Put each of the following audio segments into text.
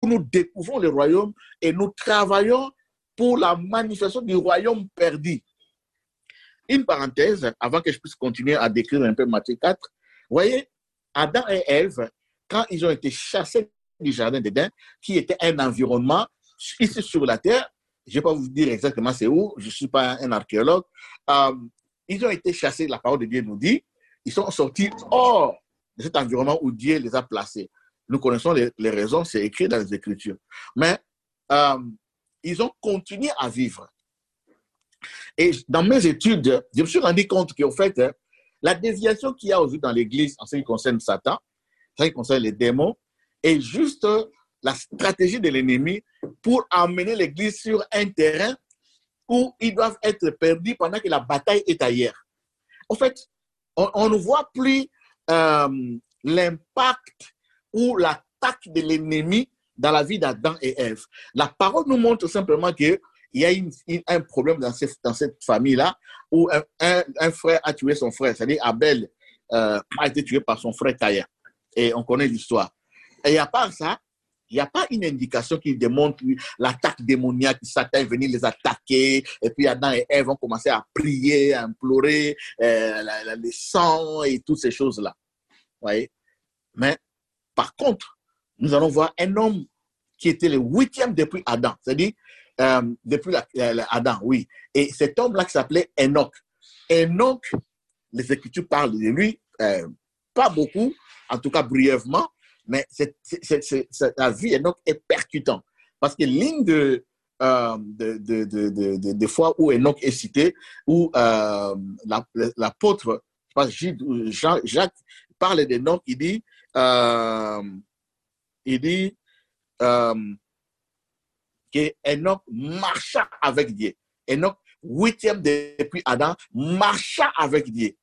nous découvrons le royaume et nous travaillons pour la manifestation du royaume perdu. Une parenthèse, avant que je puisse continuer à décrire un peu Matthieu 4. Vous voyez, Adam et Ève, quand ils ont été chassés du jardin d'Éden, qui était un environnement ici sur la terre, je ne vais pas vous dire exactement c'est où, je ne suis pas un archéologue, ils ont été chassés, la parole de Dieu nous dit, ils sont sortis hors de cet environnement où Dieu les a placés. Nous connaissons les raisons, c'est écrit dans les Écritures. Mais ils ont continué à vivre. Et dans mes études, je me suis rendu compte qu'au fait, la déviation qu'il y a aujourd'hui dans l'Église en ce qui concerne Satan, en ce qui concerne les démons, est juste la stratégie de l'ennemi pour amener l'Église sur un terrain où ils doivent être perdus pendant que la bataille est ailleurs. En fait, on ne voit plus l'impact ou l'attaque de l'ennemi dans la vie d'Adam et Ève. La parole nous montre simplement qu'il y a un problème dans cette famille-là où un frère a tué son frère, c'est-à-dire Abel a été tué par son frère Caïn. Et on connaît l'histoire. Et à part ça, il n'y a pas une indication qui démontre l'attaque démoniaque, Satan est venu les attaquer, et puis Adam et Ève ont commencé à prier, à implorer le sang et toutes ces choses-là. Voyez? Mais par contre, nous allons voir un homme qui était le 8e depuis Adam, c'est-à-dire depuis Adam, oui. Et cet homme-là qui s'appelait Enoch. Enoch, les Écritures parlent de lui, pas beaucoup, en tout cas brièvement, mais la vie d'Enoch est percutante. Parce que l'une des fois où Enoch est cité, où l'apôtre, Jacques, parle d'Enoch, il dit que Enoch marcha avec Dieu. Enoch, 8e depuis Adam, marcha avec Dieu.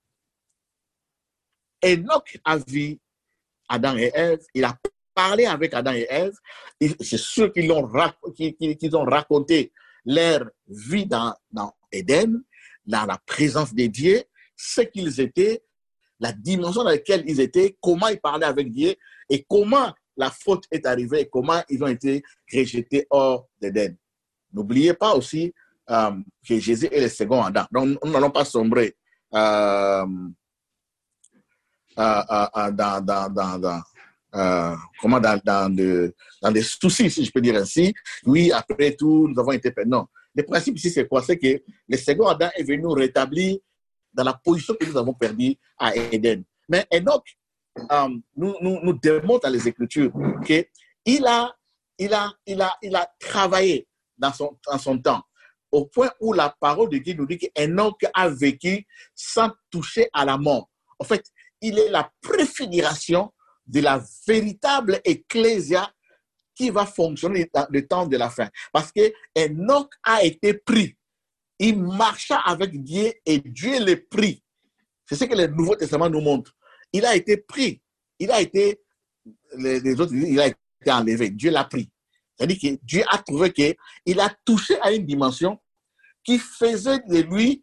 Enoch a vu Adam et Ève, il a parlé avec Adam et Ève, c'est ceux qui ont raconté leur vie dans Éden, dans la présence de Dieu, ce qu'ils étaient, la dimension dans laquelle ils étaient, comment ils parlaient avec Dieu et comment la faute est arrivée et comment ils ont été rejetés hors d'Éden. N'oubliez pas aussi que Jésus est le second Adam. Donc, nous n'allons pas sombrer dans des soucis, si je peux dire ainsi. Oui, après tout, nous avons été... Non. Le principe ici, c'est quoi? C'est que le second Adam est venu nous rétablir dans la position que nous avons perdue à Éden. Mais Enoch nous démontre dans les Écritures qu'il a travaillé dans son temps, au point où la parole de Dieu nous dit qu'Enoch a vécu sans toucher à la mort. En fait, il est la préfiguration de la véritable ecclésia qui va fonctionner dans le temps de la fin. Parce que Enoch a été pris. Il marcha avec Dieu et Dieu l'a pris. C'est ce que le Nouveau Testament nous montre. Il a été pris. Il a été, les autres disent, il a été enlevé. Dieu l'a pris. C'est-à-dire que Dieu a trouvé qu'il a touché à une dimension qui faisait de lui,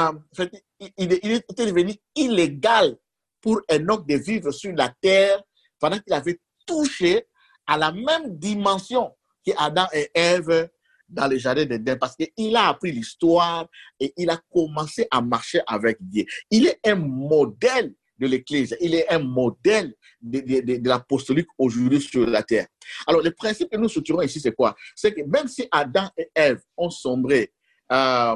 il était devenu illégal pour Enoch de vivre sur la terre pendant qu'il avait touché à la même dimension qu'Adam et Ève dans le jardin d'Éden, parce qu'il a appris l'histoire et il a commencé à marcher avec Dieu. Il est un modèle de l'Église, il est un modèle de l'apostolique aujourd'hui sur la terre. Alors, le principe que nous soutenons ici, c'est quoi? C'est que même si Adam et Ève ont sombré dans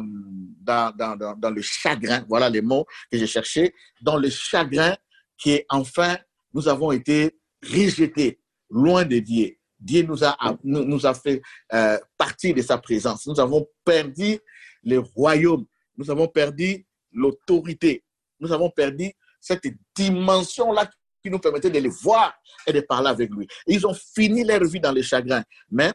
le chagrin, voilà les mots que j'ai cherchés, dans le chagrin qui est enfin, nous avons été rejetés, loin de Dieu. Dieu nous a fait partir de sa présence. Nous avons perdu le royaume. Nous avons perdu l'autorité. Nous avons perdu cette dimension-là qui nous permettait de les voir et de parler avec lui. Ils ont fini leur vie dans le chagrin. Mais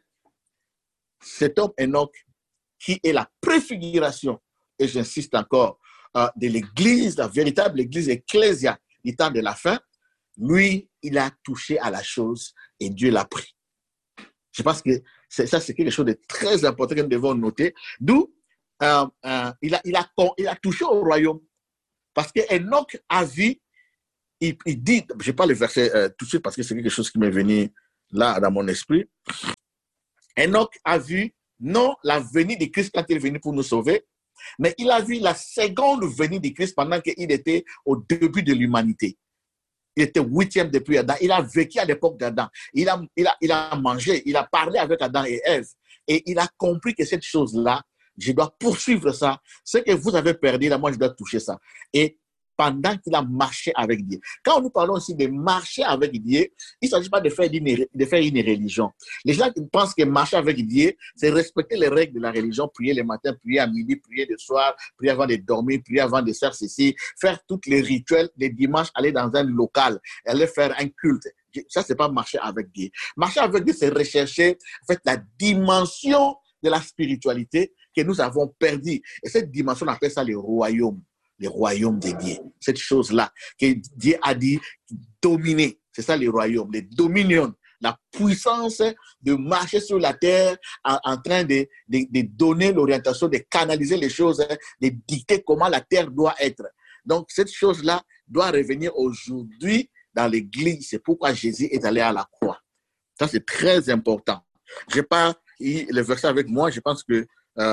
cet homme Enoch, qui est la préfiguration, et j'insiste encore, de l'Église, la véritable Église ecclésia du temps de la fin, lui, il a touché à la chose et Dieu l'a pris. Je pense que ça, c'est quelque chose de très important que nous devons noter. D'où il a touché au royaume. Parce que Enoch a vu, il dit, je ne vais pas le verset tout de suite parce que c'est quelque chose qui m'est venu là dans mon esprit. Enoch a vu non la venue de Christ quand il est venu pour nous sauver, mais il a vu la seconde venue de Christ pendant qu'il était au début de l'humanité. Il était 8e depuis Adam. Il a vécu à l'époque d'Adam. Il a mangé, il a parlé avec Adam et Ève. Et il a compris que cette chose-là, je dois poursuivre ça. Ce que vous avez perdu, là, moi, je dois toucher ça. Et pendant qu'il a marché avec Dieu. Quand nous parlons aussi de marcher avec Dieu, il ne s'agit pas de faire une religion. Les gens qui pensent que marcher avec Dieu, c'est respecter les règles de la religion, prier le matin, prier à midi, prier le soir, prier avant de dormir, prier avant de faire ceci, faire tous les rituels, les dimanches, aller dans un local, aller faire un culte. Ça, ce n'est pas marcher avec Dieu. Marcher avec Dieu, c'est rechercher en fait, la dimension de la spiritualité que nous avons perdue. Et cette dimension, on appelle ça le royaume de Dieu. Cette chose-là que Dieu a dit dominer. C'est ça le royaume, le dominion, la puissance de marcher sur la terre en train de donner l'orientation, de canaliser les choses, de dicter comment la terre doit être. Donc, cette chose-là doit revenir aujourd'hui dans l'Église. C'est pourquoi Jésus est allé à la croix. Ça, c'est très important. Je n'ai pas eu le verset avec moi. Je pense que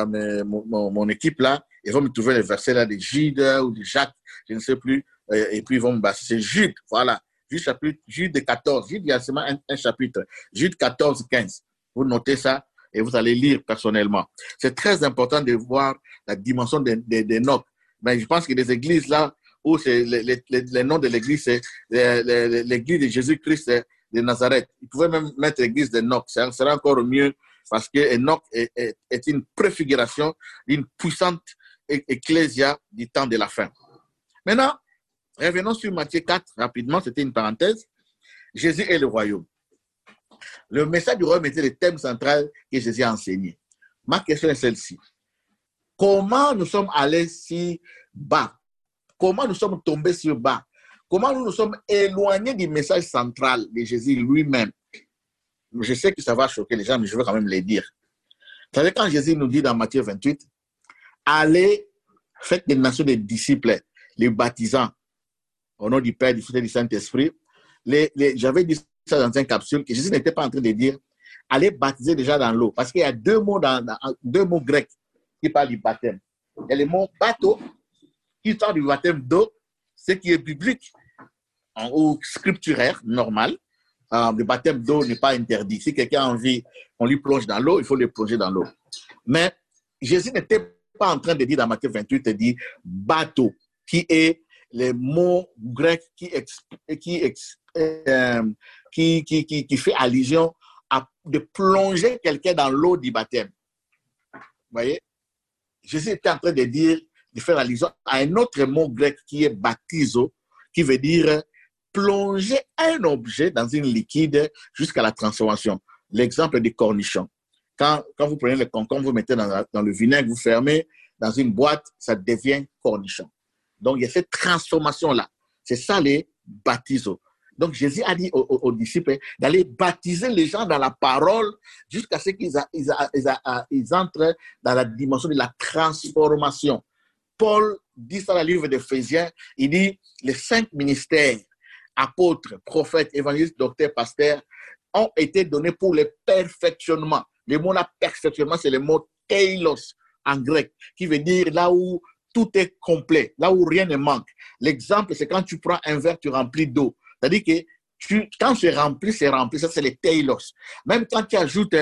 mon équipe là, ils vont me trouver les versets là de Jude ou de Jacques, je ne sais plus, et puis ils vont me passer. C'est Jude, voilà, Jude 14, Jude, il y a seulement un chapitre, Jude 14, 15. Vous notez ça et vous allez lire personnellement. C'est très important de voir la dimension d'Enoch. Mais je pense que les églises là, où c'est le nom de l'église, c'est l'église de Jésus-Christ de Nazareth. Ils pouvaient même mettre l'église d'Enoch, ça serait encore mieux. Parce que Enoch est une préfiguration d'une puissante ecclésia du temps de la fin. Maintenant, revenons sur Matthieu 4, rapidement, c'était une parenthèse. Jésus et le royaume. Le message du royaume était le thème central que Jésus a enseigné. Ma question est celle-ci. Comment nous sommes allés si bas? Comment nous sommes tombés sur bas? Comment nous nous sommes éloignés du message central de Jésus lui-même? Je sais que ça va choquer les gens, mais je veux quand même les dire. Vous savez, quand Jésus nous dit dans Matthieu 28, allez, faites des nations des disciples, les baptisants, au nom du Père, du Fils et du Saint-Esprit. J'avais dit ça dans une capsule, que Jésus n'était pas en train de dire, allez baptiser déjà dans l'eau. Parce qu'il y a deux mots grecs qui parlent du baptême. Il y a le mot bateau, qui parle du baptême d'eau, ce qui est biblique ou scripturaire, normal. Le baptême d'eau n'est pas interdit. Si quelqu'un a envie, on lui plonge dans l'eau, il faut le plonger dans l'eau. Mais Jésus n'était pas en train de dire dans Matthieu 28, il dit bateau, qui est le mot grec qui fait allusion à de plonger quelqu'un dans l'eau du baptême. Vous voyez? Jésus était en train de dire, de faire allusion à un autre mot grec qui est baptizo, qui veut dire plonger un objet dans une liquide jusqu'à la transformation. L'exemple des cornichons. Quand vous prenez le concombre, vous mettez dans le vinaigre, vous fermez dans une boîte, ça devient cornichon. Donc, il y a cette transformation-là. C'est ça les baptisos. Donc, Jésus a dit aux disciples d'aller baptiser les gens dans la parole jusqu'à ce qu'ils entrent dans la dimension de la transformation. Paul dit ça dans le livre d'Éphésiens, il dit les 5 ministères, apôtres, prophètes, évangélistes, docteurs, pasteurs, ont été donnés pour le perfectionnement. Le mot là, perfectionnement, c'est le mot teilos en grec, qui veut dire là où tout est complet, là où rien ne manque. L'exemple, c'est quand tu prends un verre, tu remplis d'eau. C'est-à-dire que quand c'est rempli, ça c'est le teilos. Même quand tu ajoutes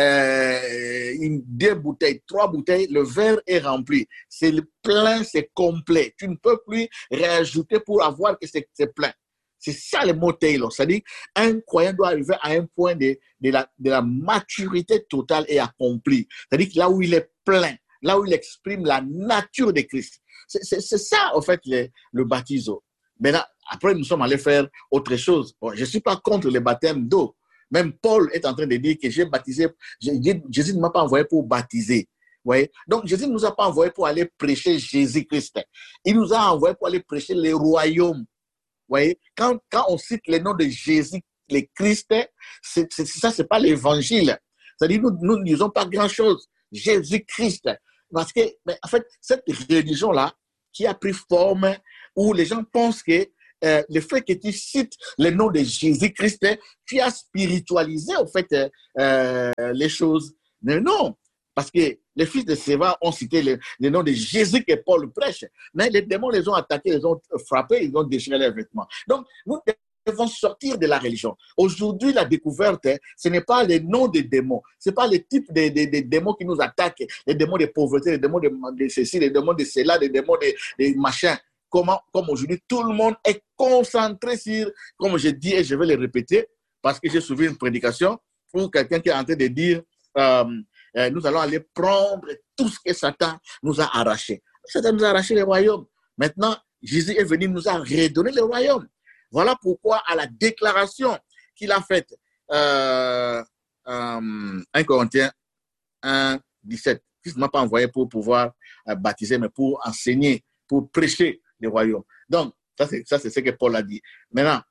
2 bouteilles, 3 bouteilles, le verre est rempli. C'est plein, c'est complet. Tu ne peux plus réajouter pour avoir que c'est plein. C'est ça le mot teilos. C'est-à-dire un croyant doit arriver à un point de la maturité totale et accomplie. C'est-à-dire que là où il est plein, là où il exprime la nature de Christ. C'est ça, en fait, le baptiso. Maintenant, après, nous sommes allés faire autre chose. Bon, je ne suis pas contre le baptême d'eau. Même Paul est en train de dire que j'ai baptisé. Jésus ne m'a pas envoyé pour baptiser. Vous voyez? Donc, Jésus ne nous a pas envoyé pour aller prêcher Jésus-Christ. Il nous a envoyé pour aller prêcher le royaume. Vous voyez? Quand on cite le nom de Jésus, le Christ, ça, ce n'est pas l'évangile. C'est-à-dire, nous ne disons pas grand-chose. Jésus-Christ. Parce que, en fait, cette religion-là, qui a pris forme, où les gens pensent que le fait que tu cites le nom de Jésus-Christ, tu as spiritualisé en fait les choses. Mais non, parce que les fils de Séva ont cité le nom de Jésus que Paul prêche. Mais les démons les ont attaqués, les ont frappés, ils ont déchiré leurs vêtements. Donc, nous devons sortir de la religion. Aujourd'hui, la découverte, ce n'est pas le nom des démons, ce n'est pas le type de démons qui nous attaquent, les démons de pauvreté, les démons de ceci, les démons de cela, les démons de machin. Comme aujourd'hui, tout le monde est concentré sur, comme je dis et je vais le répéter, parce que j'ai suivi une prédication où quelqu'un qui est en train de dire nous allons aller prendre tout ce que Satan nous a arraché. Satan nous a arraché le royaume. Maintenant, Jésus est venu nous a redonné le royaume. Voilà pourquoi à la déclaration qu'il a faite, 1 Corinthiens 1, 17, Christ ne m'a pas envoyé pour pouvoir baptiser, mais pour enseigner, pour prêcher le royaume. Donc, ça c'est ce que Paul a dit. Maintenant,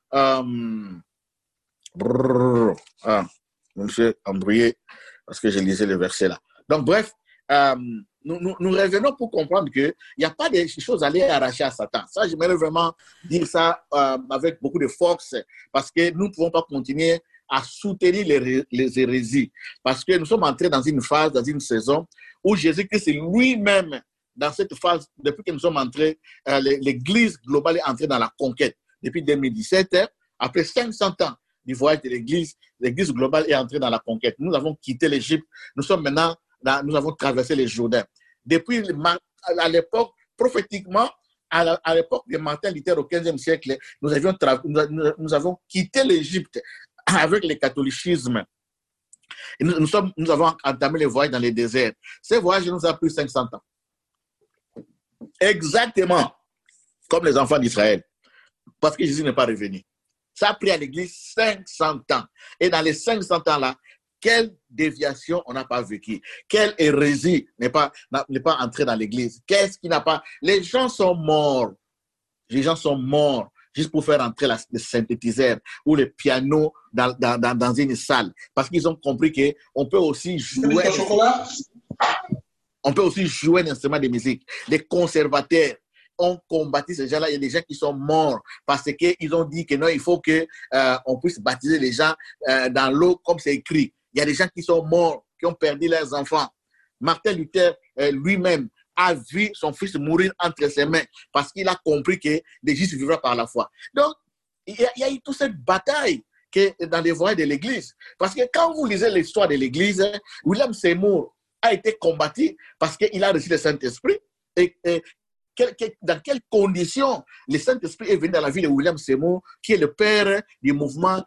monsieur embrouillé, parce que je lisais le verset là. Donc, bref, nous revenons pour comprendre qu'il n'y a pas de choses à aller arracher à Satan. Ça, j'aimerais vraiment dire ça avec beaucoup de force, parce que nous ne pouvons pas continuer à soutenir les hérésies. Parce que nous sommes entrés dans une phase, dans une saison, où Jésus-Christ lui-même, dans cette phase, depuis que nous sommes entrés, l'Église globale est entrée dans la conquête. Depuis 2017, après 500 ans du voyage de l'Église globale est entrée dans la conquête. Nous avons quitté l'Égypte. Nous sommes maintenant, nous avons traversé les Jourdains. Depuis, à l'époque, prophétiquement, à l'époque de Martin Luther au XVe siècle, nous avons quitté l'Égypte avec le catholicisme. Et nous avons entamé les voyages dans les déserts. Ces voyages nous ont pris 500 ans. Exactement comme les enfants d'Israël. Parce que Jésus n'est pas revenu. Ça a pris à l'Église 500 ans. Et dans les 500 ans-là, quelle déviation on n'a pas vécu? Quelle hérésie n'est pas entrée dans l'Église? Qu'est-ce qui n'a pas... Les gens sont morts. Les gens sont morts juste pour faire entrer le synthétiseur ou le piano dans une salle. Parce qu'ils ont compris qu'on peut aussi jouer... On peut aussi jouer un instrument de musique. Les conservateurs ont combattu ces gens-là. Il y a des gens qui sont morts parce qu'ils ont dit que non, il faut qu'on puisse baptiser les gens dans l'eau comme c'est écrit. Il y a des gens qui sont morts, qui ont perdu leurs enfants. Martin Luther lui-même a vu son fils mourir entre ses mains parce qu'il a compris que les justes vivront par la foi. Donc, il y a eu toute cette bataille dans les voyages de l'Église. Parce que quand vous lisez l'histoire de l'Église, William Seymour a été combattu parce qu'il a reçu le Saint-Esprit. Et dans quelles conditions le Saint-Esprit est venu dans la vie de William Seymour, qui est le père du mouvement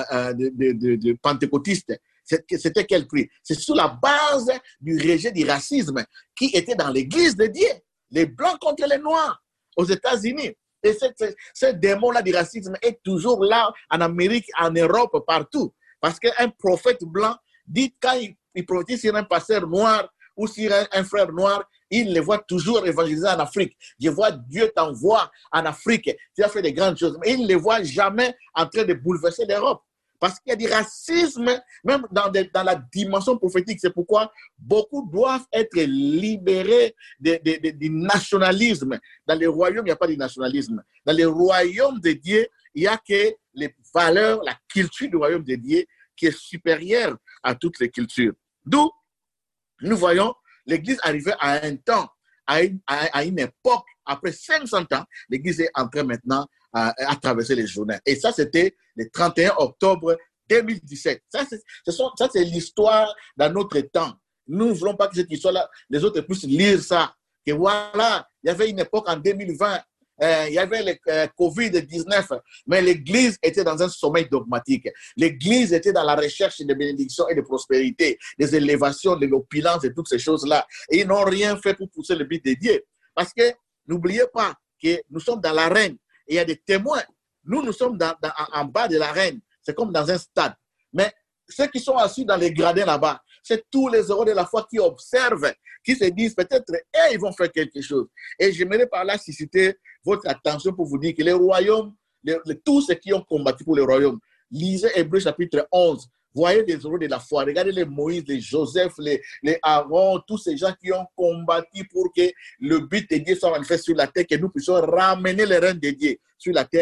de pentecôtiste. C'était quel prix? C'est sous la base du rejet du racisme qui était dans l'Église de Dieu. Les Blancs contre les Noirs aux États-Unis. Et ce démon-là du racisme est toujours là en Amérique, en Europe, partout. Parce qu'un prophète blanc dit quand il prophétise sur un pasteur noir ou sur un frère noir, il les voit toujours évangéliser en Afrique. Je vois Dieu t'envoie en Afrique. Tu as fait des grandes choses. Mais il ne les voit jamais en train de bouleverser l'Europe. Parce qu'il y a du racisme, même dans la dimension prophétique. C'est pourquoi beaucoup doivent être libérés du nationalisme. Dans les royaumes, il n'y a pas de nationalisme. Dans les royaumes de Dieu, il n'y a que les valeurs, la culture du royaume de Dieu qui est supérieure à toutes les cultures. D'où nous voyons l'Église arriver à un temps, à une époque, après 500 ans, l'Église est en train maintenant à traverser les journées. Et ça, c'était le 31 octobre 2017. Ça, c'est l'histoire dans notre temps. Nous ne voulons pas que cette histoire-là, les autres puissent lire ça. Que voilà, il y avait une époque en 2020, il y avait le Covid-19, mais l'Église était dans un sommeil dogmatique. L'Église était dans la recherche de bénédictions et de prospérité, des élévations, de l'opulence et toutes ces choses-là. Et ils n'ont rien fait pour pousser le but de Dieu. Parce que n'oubliez pas que nous sommes dans l'arène et il y a des témoins. Nous sommes en bas de l'arène. C'est comme dans un stade. Mais ceux qui sont assis dans les gradins là-bas, c'est tous les héros de la foi qui observent, qui se disent peut-être, ils vont faire quelque chose. Et j'aimerais par là susciter votre attention pour vous dire que les royaumes, tous ceux qui ont combattu pour le royaume, lisez Hébreux chapitre 11, voyez les héros de la foi, regardez les Moïse, les Joseph, les Aaron, tous ces gens qui ont combattu pour que le but de Dieu soit manifesté sur la terre, que nous puissions ramener les règnes de Dieu sur la terre.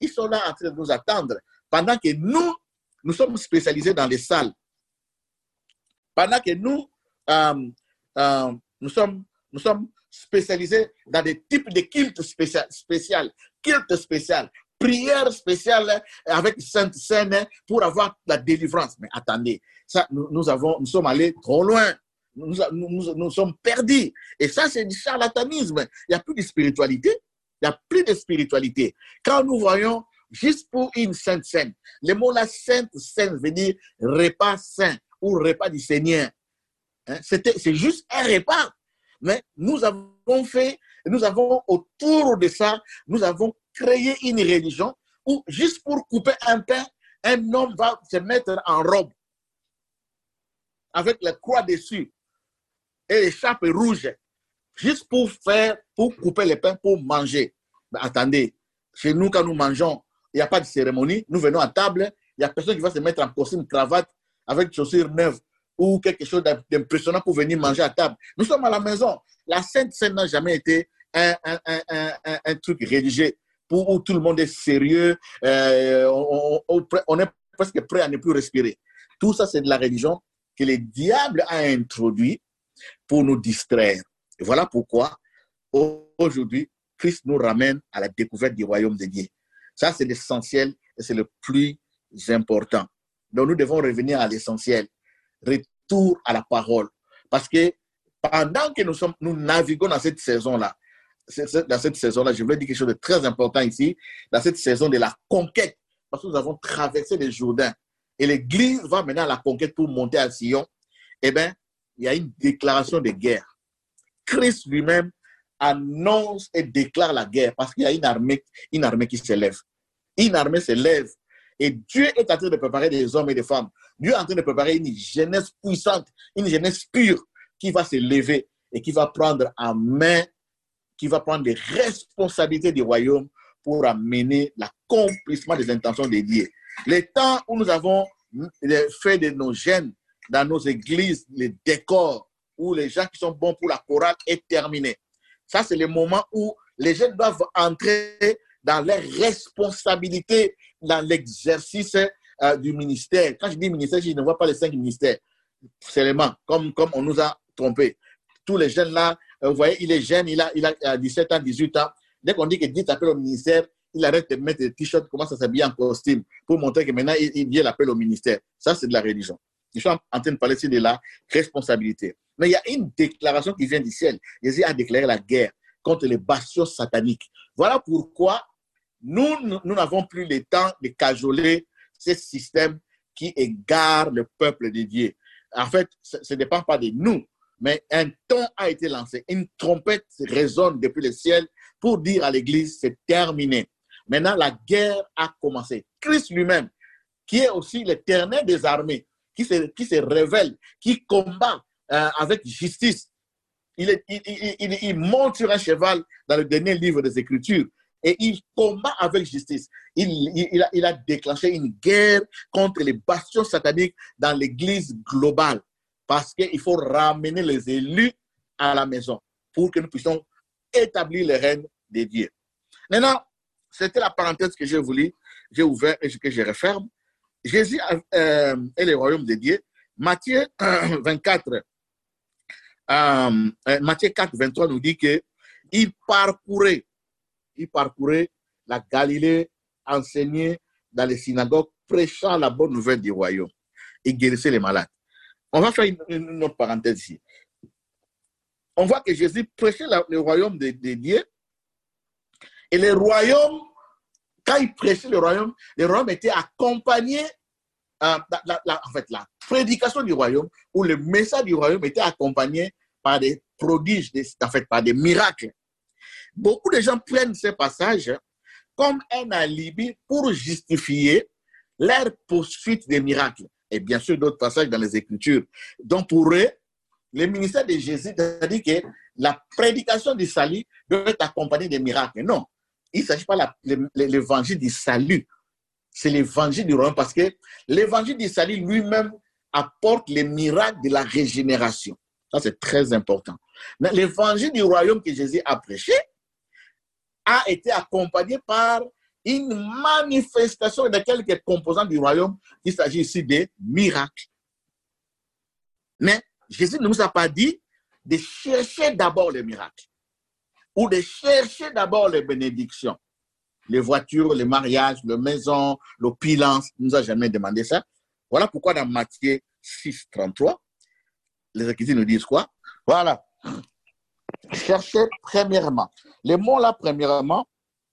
Ils sont là en train de nous attendre. Pendant que nous sommes spécialisés dans les salles. Pendant que nous sommes spécialisés dans des types de cultes spéciales, prières spéciales avec Sainte Seine pour avoir la délivrance. Mais attendez, ça, nous sommes allés trop loin. Nous sommes perdus. Et ça, c'est du charlatanisme. Il n'y a plus de spiritualité. Il n'y a plus de spiritualité. Quand nous voyons, juste pour une Sainte Seine, le mot la Sainte Seine veut dire repas saint ou repas du Seigneur. Hein? C'est juste un repas. Mais nous avons autour de ça, nous avons créé une religion où juste pour couper un pain, un homme va se mettre en robe avec la croix dessus et l'écharpe rouge, juste pour couper le pain, pour manger. Mais attendez, chez nous, quand nous mangeons, il n'y a pas de cérémonie, nous venons à table, il n'y a personne qui va se mettre en costume, cravate, avec chaussures neuves, ou quelque chose d'impressionnant pour venir manger à table. Nous sommes à la maison. La Sainte Seine n'a jamais été un truc religieux où tout le monde est sérieux, on est presque prêt à ne plus respirer. Tout ça, c'est de la religion que le diable a introduit pour nous distraire. Et voilà pourquoi, aujourd'hui, Christ nous ramène à la découverte du royaume de Dieu. Ça, c'est l'essentiel et c'est le plus important. Donc, nous devons revenir à l'essentiel. Retour à la parole. Parce que pendant que nous naviguons dans cette saison-là, je voulais dire quelque chose de très important ici, dans cette saison de la conquête, parce que nous avons traversé le Jourdain et l'Église va maintenant à la conquête pour monter à Sion, eh bien, il y a une déclaration de guerre. Christ lui-même annonce et déclare la guerre parce qu'il y a une armée qui s'élève. Une armée s'élève. Et Dieu est en train de préparer des hommes et des femmes. Dieu est en train de préparer une jeunesse puissante, une jeunesse pure qui va se lever et qui va prendre en main, qui va prendre les responsabilités du royaume pour amener l'accomplissement des intentions de Dieu. Les temps où nous avons fait de nos jeunes dans nos églises, les décors, où les gens qui sont bons pour la chorale est terminé. Ça, c'est le moment où les jeunes doivent entrer dans leurs responsabilités dans l'exercice du ministère. Quand je dis ministère, je ne vois pas les 5 ministères. Seulement, comme on nous a trompés. Tous les jeunes là, vous voyez, il est jeune, il a 17 ans, 18 ans. Dès qu'on dit que Dieu t'appelle au ministère, il arrête de mettre des t-shirts, commence à s'habiller en costume pour montrer que maintenant, Dieu l'appelle au ministère. Ça, c'est de la religion. Je suis en train de parler ici de la responsabilité. Mais il y a une déclaration qui vient du ciel. Jésus a déclaré la guerre contre les bastions sataniques. Voilà pourquoi nous n'avons plus le temps de cajoler ces systèmes qui égarent le peuple de Dieu. En fait, ça ne dépend pas de nous, mais un ton a été lancé. Une trompette résonne depuis le ciel pour dire à l'Église, c'est terminé. Maintenant, la guerre a commencé. Christ lui-même, qui est aussi l'Éternel des armées, qui se révèle, qui combat avec justice. Il monte sur un cheval dans le dernier livre des Écritures et il combat avec justice. Il a déclenché une guerre contre les bastions sataniques dans l'Église globale parce qu'il faut ramener les élus à la maison pour que nous puissions établir le règne de Dieu. Maintenant, c'était la parenthèse que j'ai ouvert et que je referme. Jésus et le royaume de Dieu. Matthieu 24, Matthieu 4, 23 nous dit qu'il parcourait la Galilée, enseignait dans les synagogues, prêchant la bonne nouvelle du royaume et guérissait les malades. On va faire une autre parenthèse ici. On voit que Jésus prêchait le royaume de Dieu et le royaume, quand il prêchait le royaume était accompagné, en fait, la prédication du royaume ou le message du royaume était accompagné par des prodiges, par des miracles. Beaucoup de gens prennent ces passages comme un alibi pour justifier leur poursuite des miracles. Et bien sûr, d'autres passages dans les Écritures. Donc, pour eux, le ministère de Jésus, c'est-à-dire que la prédication du salut doit être accompagnée des miracles. Non, il ne s'agit pas de l'évangile du salut. C'est l'évangile du royaume parce que l'évangile du salut lui-même apporte les miracles de la régénération. Ça, c'est très important. Mais l'évangile du royaume que Jésus a prêché a été accompagné par une manifestation de quelques composants du royaume. Il s'agit ici des miracles. Mais Jésus ne nous a pas dit de chercher d'abord les miracles ou de chercher d'abord les bénédictions. Les voitures, les mariages, les maisons, l'opulence. Il ne nous a jamais demandé ça. Voilà pourquoi dans Matthieu 6, 33, les Écritures nous disent quoi? Voilà. Cherchez premièrement. Les mots là, premièrement,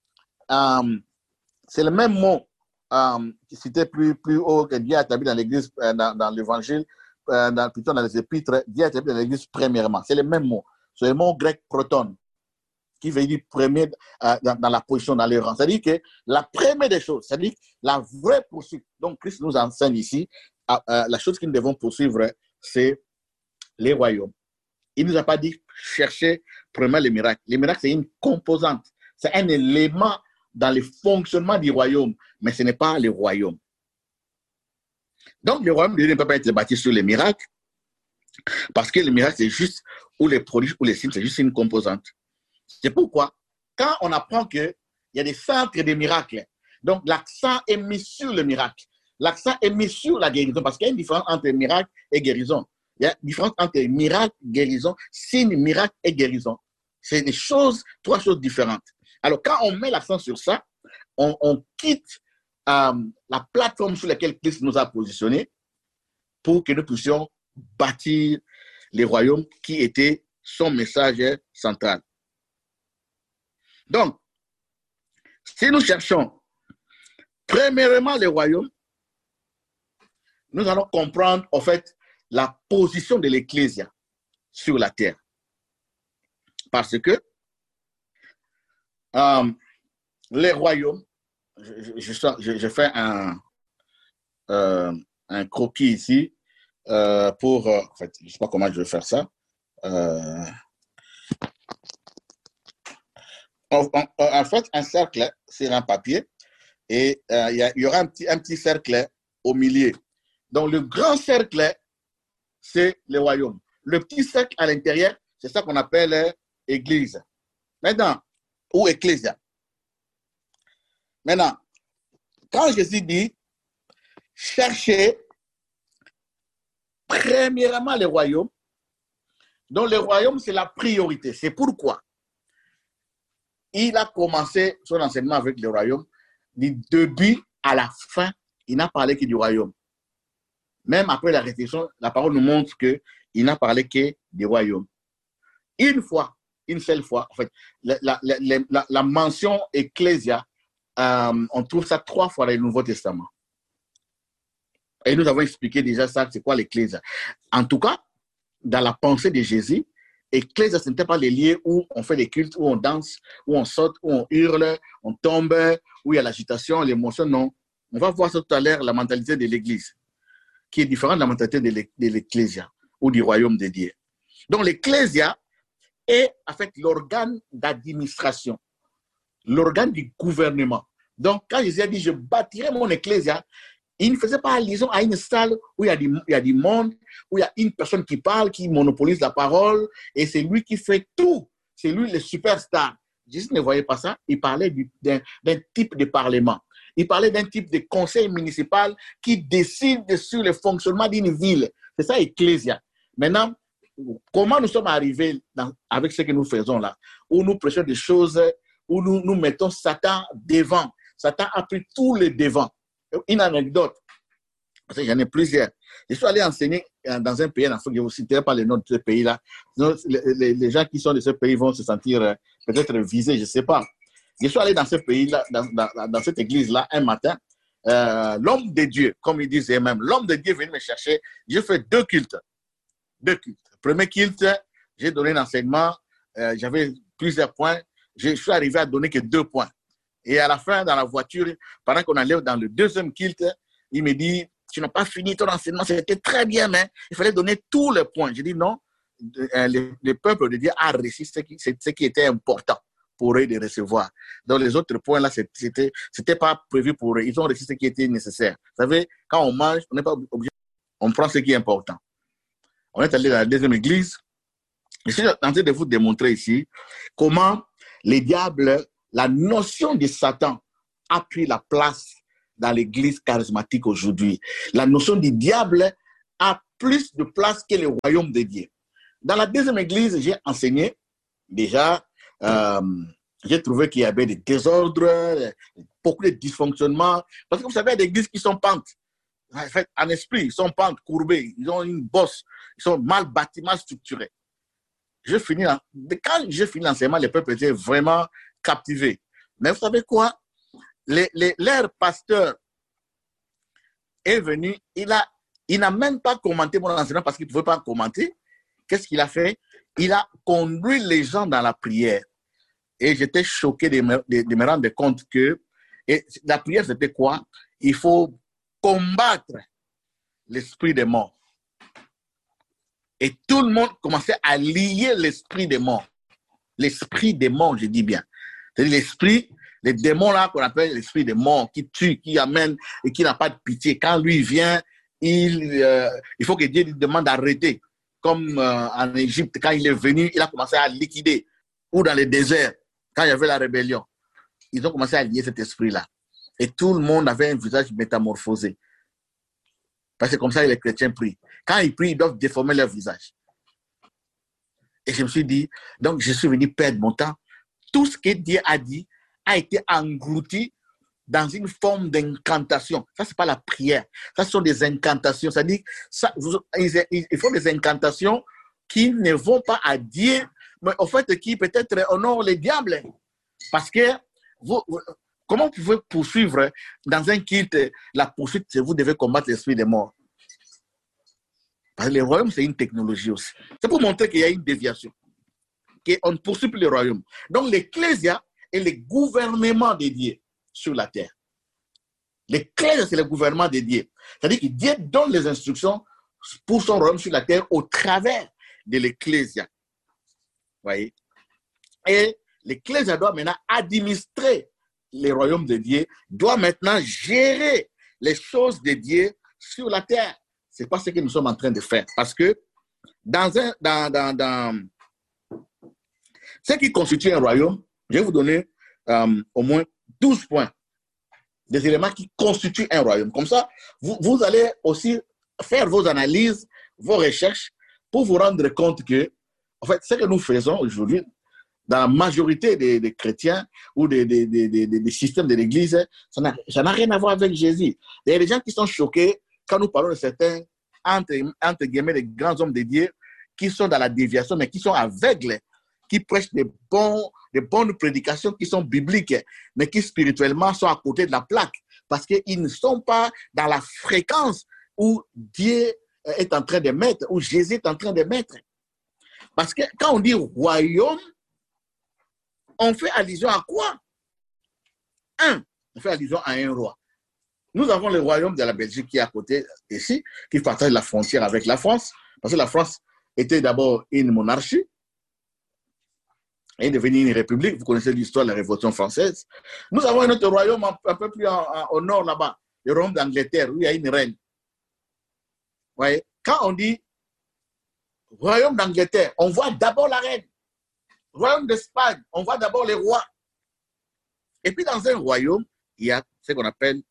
c'est le même mot qui citait plus haut que Dieu a établi dans l'Église, dans l'Évangile, plutôt dans les Épîtres. Dieu a établi dans l'Église premièrement. C'est le même mot. C'est le mot grec proton, qui veut dire premier dans la position, dans les rangs. C'est-à-dire que la première des choses, c'est-à-dire la vraie poursuite. Donc, Christ nous enseigne ici, la chose que nous devons poursuivre, c'est les royaumes. Il ne nous a pas dit chercher premièrement les miracles. Les miracles, c'est une composante. C'est un élément dans le fonctionnement du royaume, mais ce n'est pas le royaume. Donc, le royaume de Dieu ne peut pas être bâti sur les miracles, parce que le miracle, c'est juste, ou les prodiges, ou les signes, c'est juste une composante. C'est pourquoi, quand on apprend qu'il y a des centres de miracles, donc l'accent est mis sur le miracle. L'accent est mis sur la guérison, parce qu'il y a une différence entre miracle et guérison. Il y a une différence entre miracle, guérison, signe, miracle et guérison. C'est des choses, trois choses différentes. Alors, quand on met l'accent sur ça, on quitte la plateforme sur laquelle Christ nous a positionnés pour que nous puissions bâtir les royaumes qui étaient son message central. Donc, si nous cherchons premièrement les royaumes, nous allons comprendre en fait la position de l'Ecclésia sur la terre. Parce que les royaumes, je fais un croquis ici pour, en fait, je ne sais pas comment je vais faire ça. En fait, un cercle sur un papier et il y aura un petit cercle au milieu. Donc, le grand cercle, c'est le royaume. Le petit cercle à l'intérieur, c'est ça qu'on appelle église. Maintenant, ou ecclésia. Maintenant, quand Jésus dit cherchez premièrement le royaume, donc le royaume, c'est la priorité. C'est pourquoi il a commencé son enseignement avec le royaume. Du début à la fin, il n'a parlé que du royaume. Même après la réflexion, la parole nous montre qu'il n'a parlé que du royaume. Une seule fois, en fait, la mention ecclésia, on trouve ça 3 fois dans le Nouveau Testament. Et nous avons expliqué déjà ça, c'est quoi l'ecclésia. En tout cas, dans la pensée de Jésus, ecclésia, ce n'était pas les lieux où on fait des cultes, où on danse, où on saute, où on hurle, on tombe, où il y a l'agitation, l'émotion, non. On va voir ça tout à l'heure, la mentalité de l'Église, qui est différente de la mentalité de l'ecclésia ou du royaume de Dieu. Donc l'ecclésia est en fait l'organe d'administration, l'organe du gouvernement. Donc quand Jésus a dit je bâtirai mon ecclésia, il ne faisait pas allusion à une salle où il y a du monde, où il y a une personne qui parle, qui monopolise la parole, et c'est lui qui fait tout. C'est lui le superstar. Jésus ne voyait pas ça. Il parlait d'un type de parlement. Il parlait d'un type de conseil municipal qui décide sur le fonctionnement d'une ville. C'est ça, ecclésia. Maintenant, comment nous sommes arrivés avec ce que nous faisons là, où nous prêchons des choses, où nous mettons Satan devant. Satan a pris tous les devants. Une anecdote, parce que j'en ai plusieurs. Je suis allé enseigner dans un pays en Afrique, je ne vous citerai pas les noms de ce pays-là. Les gens qui sont de ce pays vont se sentir peut-être visés, je ne sais pas. Je suis allé dans ce pays-là, dans cette église-là, un matin. L'homme de Dieu, comme ils disaient même, l'homme de Dieu est venu me chercher. J'ai fait 2 cultes. 2 cultes. Premier culte, j'ai donné un enseignement, j'avais plusieurs points. Je suis arrivé à donner que 2 points. Et à la fin, dans la voiture, pendant qu'on allait dans le 2e culte, il me dit, tu n'as pas fini ton enseignement, c'était très bien, mais il fallait donner tous les points. J'ai dit non, le peuple de Dieu a reçu ce qui était important pour eux de recevoir. Donc les autres points là, c'était pas prévu pour eux. Ils ont reçu ce qui était nécessaire. Vous savez, quand on mange, on n'est pas obligé, on prend ce qui est important. On est allé dans la 2e église. Je suis en train de vous démontrer ici comment les diables, la notion de Satan a pris la place dans l'église charismatique aujourd'hui. La notion du diable a plus de place que le royaume de Dieu. Dans la deuxième église, j'ai enseigné, déjà, j'ai trouvé qu'il y avait des désordres, beaucoup de dysfonctionnements, parce que vous savez, il y a des églises qui sont pentes. En fait, en esprit, ils sont pentes, courbées, ils ont une bosse, ils sont mal bâtis, mal structurés. Quand j'ai fini l'enseignement, les peuples étaient vraiment captivés. Mais vous savez quoi? Leur pasteur est venu, il n'a même pas commenté mon enseignement parce qu'il ne pouvait pas commenter. Qu'est-ce qu'il a fait? Il a conduit les gens dans la prière. Et j'étais choqué de me rendre compte que la prière, c'était quoi? Il faut combattre l'esprit des morts. Et tout le monde commençait à lier l'esprit des morts. L'esprit des morts, je dis bien. C'est-à-dire l'esprit, les démons là qu'on appelle l'esprit des morts, qui tue, qui amène et qui n'a pas de pitié. Quand lui vient, il faut que Dieu lui demande d'arrêter. Comme en Égypte, quand il est venu, il a commencé à liquider. Ou dans les déserts, quand il y avait la rébellion. Ils ont commencé à lier cet esprit-là. Et tout le monde avait un visage métamorphosé. Parce que comme ça, les chrétiens prient. Quand ils prient, ils doivent déformer leur visage. Et je me suis dit, donc je suis venu perdre mon temps. Tout ce que Dieu a dit a été englouti dans une forme d'incantation. Ça, ce n'est pas la prière. Ça, ce sont des incantations. C'est-à-dire, il faut des incantations qui ne vont pas à Dieu, mais au fait, qui peut-être honorent les diables. Parce que, comment vous pouvez poursuivre dans un culte la poursuite, c'est vous devez combattre l'esprit des morts. Parce que le royaume, c'est une technologie aussi. C'est pour montrer qu'il y a une déviation. Qu'on ne poursuit plus le royaume. Donc, l'ecclésia est le gouvernement de Dieu sur la terre. L'ecclésia, c'est le gouvernement de Dieu. C'est-à-dire que Dieu donne les instructions pour son royaume sur la terre au travers de l'ecclésia. Voyez? Et l'ecclésia doit maintenant administrer le royaume de Dieu, doit maintenant gérer les choses de Dieu sur la terre. Ce n'est pas ce que nous sommes en train de faire. Parce que dans ce qui constitue un royaume, je vais vous donner au moins 12 points, des éléments qui constituent un royaume. Comme ça, vous allez aussi faire vos analyses, vos recherches, pour vous rendre compte que, en fait, ce que nous faisons aujourd'hui, dans la majorité des chrétiens ou des systèmes de l'Église, ça n'a rien à voir avec Jésus. Il y a des gens qui sont choqués quand nous parlons de certains, entre guillemets, des grands hommes de Dieu qui sont dans la déviation, mais qui sont aveugles, qui prêchent des bonnes prédications qui sont bibliques, mais qui spirituellement sont à côté de la plaque, parce qu'ils ne sont pas dans la fréquence où Dieu est en train de mettre, où Jésus est en train de mettre. Parce que quand on dit royaume, on fait allusion à quoi? On fait allusion à un roi. Nous avons le royaume de la Belgique qui est à côté ici, qui partage la frontière avec la France, parce que la France était d'abord une monarchie, et est devenue une république. Vous connaissez l'histoire de la Révolution française. Nous avons un autre royaume un peu plus au nord là-bas, le royaume d'Angleterre, où il y a une reine. Vous voyez, quand on dit royaume d'Angleterre, on voit d'abord la reine. Royaume d'Espagne, on voit d'abord les rois. Et puis dans un royaume, il y a ce qu'on appelle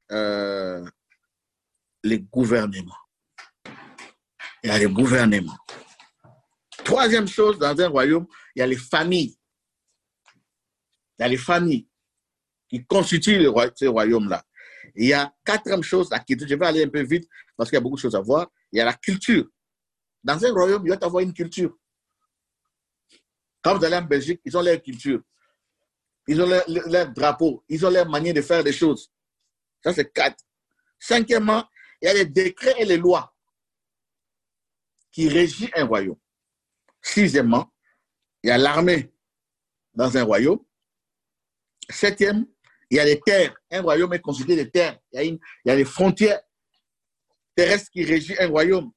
les gouvernements. Il y a les gouvernements. Troisième chose, dans un royaume, il y a les familles. Il y a les familles qui constituent ce royaume-là. Il y a quatrième chose, la culture. Je vais aller un peu vite parce qu'il y a beaucoup de choses à voir. Il y a la culture. Dans un royaume, il doit y avoir une culture. Quand vous allez en Belgique, ils ont leur culture. Ils ont leur drapeau. Ils ont leur manière de faire des choses. Ça, c'est 4. Cinquièmement, il y a les décrets et les lois qui régissent un royaume. Sixièmement, il y a l'armée dans un royaume. Septième, il y a les terres. Un royaume est constitué de terres. Il y a les frontières terrestres qui régissent un royaume.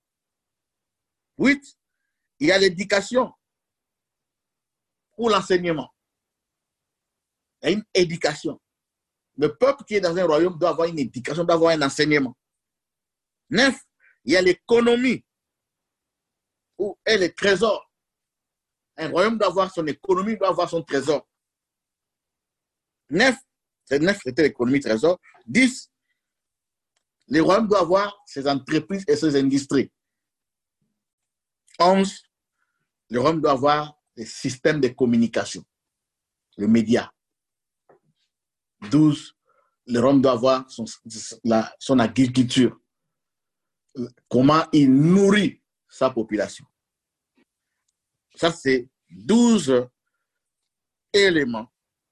8, il y a l'éducation ou l'enseignement. Il y a une éducation. Le peuple qui est dans un royaume doit avoir une éducation, doit avoir un enseignement. 9, il y a l'économie et les trésors. Un royaume doit avoir son économie, doit avoir son trésor. 9, C'est 9 traités d'économie trésor. 10, le royaume doit avoir ses entreprises et ses industries. 11, le royaume doit avoir des systèmes de communication, les médias. 12, le royaume doit avoir son agriculture. Comment il nourrit sa population. Ça, c'est 12 éléments,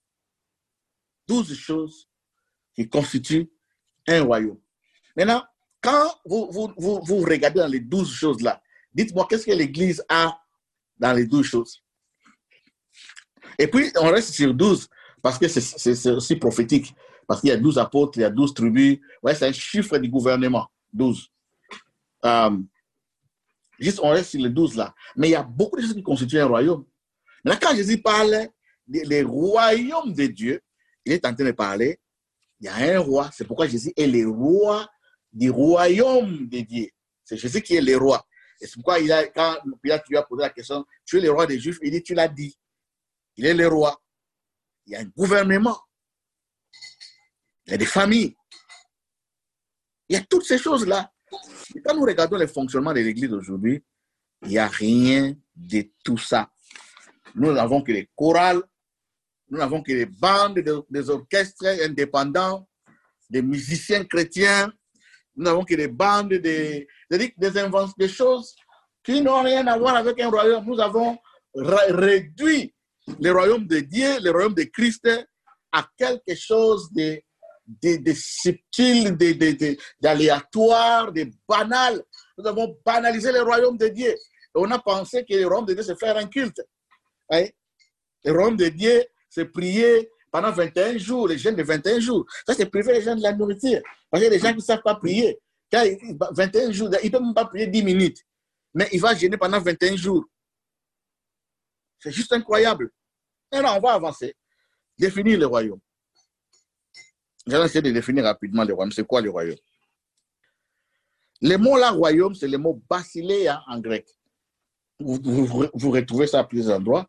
12 choses qui constituent un royaume. Maintenant, quand vous regardez dans les 12 choses-là, dites-moi qu'est-ce que l'Église a dans les 12 choses. Et puis, on reste sur 12 parce que c'est aussi prophétique. Parce qu'il y a 12 apôtres, il y a 12 tribus. Ouais, c'est un chiffre du gouvernement, 12. Juste, on reste sur les 12 là. Mais il y a beaucoup de choses qui constituent un royaume. Maintenant, quand Jésus parle des royaumes de Dieu, il est en train de parler, il y a un roi. C'est pourquoi Jésus est le roi du royaume de Dieu. C'est Jésus qui est le roi. Et c'est pourquoi quand Pilate lui a posé la question, tu es le roi des Juifs, il dit, tu l'as dit. Il est le roi. Il y a un gouvernement. Il y a des familles. Il y a toutes ces choses-là. Et quand nous regardons le fonctionnement de l'Église aujourd'hui, il n'y a rien de tout ça. Nous n'avons que les chorales, nous n'avons que les bandes, des orchestres indépendants, des musiciens chrétiens, nous n'avons que des bandes, des inventions, des choses qui n'ont rien à voir avec un royaume. Nous avons réduit le royaume de Dieu, le royaume de Christ, à quelque chose de subtil, d'aléatoire, de banal. Nous avons banalisé le royaume de Dieu. Et on a pensé que le royaume de Dieu, c'est faire un culte. Ouais. Le royaume de Dieu, c'est prier pendant 21 jours, les jeûnes de 21 jours. Ça, c'est priver les gens de la nourriture. Parce qu'il y a des gens qui ne savent pas prier. Quand 21 jours, ils ne peuvent même pas prier 10 minutes. Mais il va jeûner pendant 21 jours. C'est juste incroyable. Alors, on va avancer. Définir le royaume. Je vais essayer de définir rapidement le royaume. C'est quoi le royaume? Le mot là, royaume, c'est le mot basileia en grec. Vous retrouvez ça à plusieurs endroits.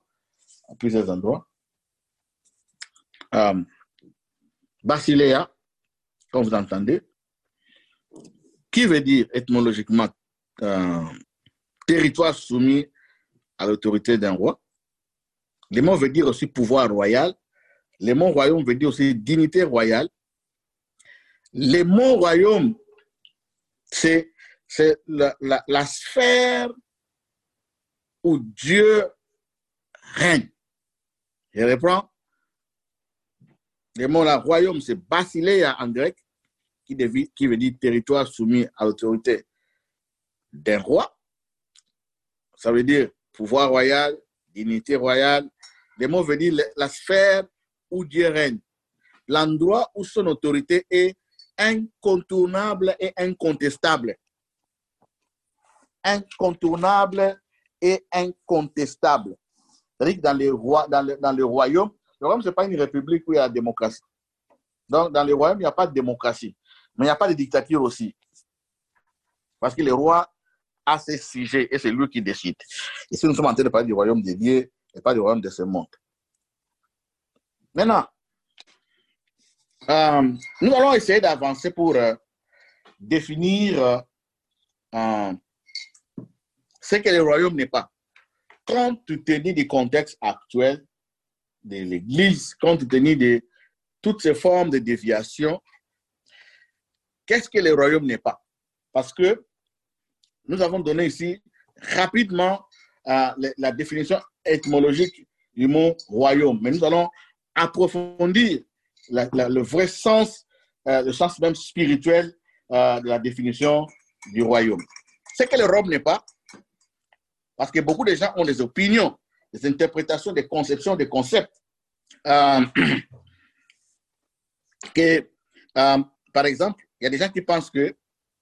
Basileia, comme vous entendez, qui veut dire étymologiquement territoire soumis à l'autorité d'un roi. Le mot veut dire aussi pouvoir royal. Le mot royaume veut dire aussi dignité royale. Le mot royaume, c'est la sphère où Dieu règne. Je reprends. Le mot là, royaume, c'est basileia en grec, qui veut dire territoire soumis à l'autorité d'un roi. Ça veut dire pouvoir royal, dignité royale. Le mot veut dire la sphère où Dieu règne. L'endroit où son autorité est incontournable et incontestable. Incontournable et incontestable. C'est-à-dire que dans le royaume, ce n'est pas une république où il y a la démocratie. Donc, dans le royaume, il n'y a pas de démocratie. Mais il n'y a pas de dictature aussi. Parce que le roi a ses sujets et c'est lui qui décide. Ici, nous sommes en train de parler du royaume de Dieu et pas du royaume de ce monde. Maintenant, nous allons essayer d'avancer pour définir ce que le royaume n'est pas. Compte tenu du contexte actuel de l'Église, compte tenu de toutes ces formes de déviation, qu'est-ce que le royaume n'est pas? Parce que nous avons donné ici rapidement la définition étymologique du mot royaume, mais nous allons approfondir le vrai sens, le sens même spirituel de la définition du royaume. Ce que le royaume n'est pas, parce que beaucoup de gens ont des opinions, des interprétations, des conceptions, des concepts. Par exemple, il y a des gens qui pensent que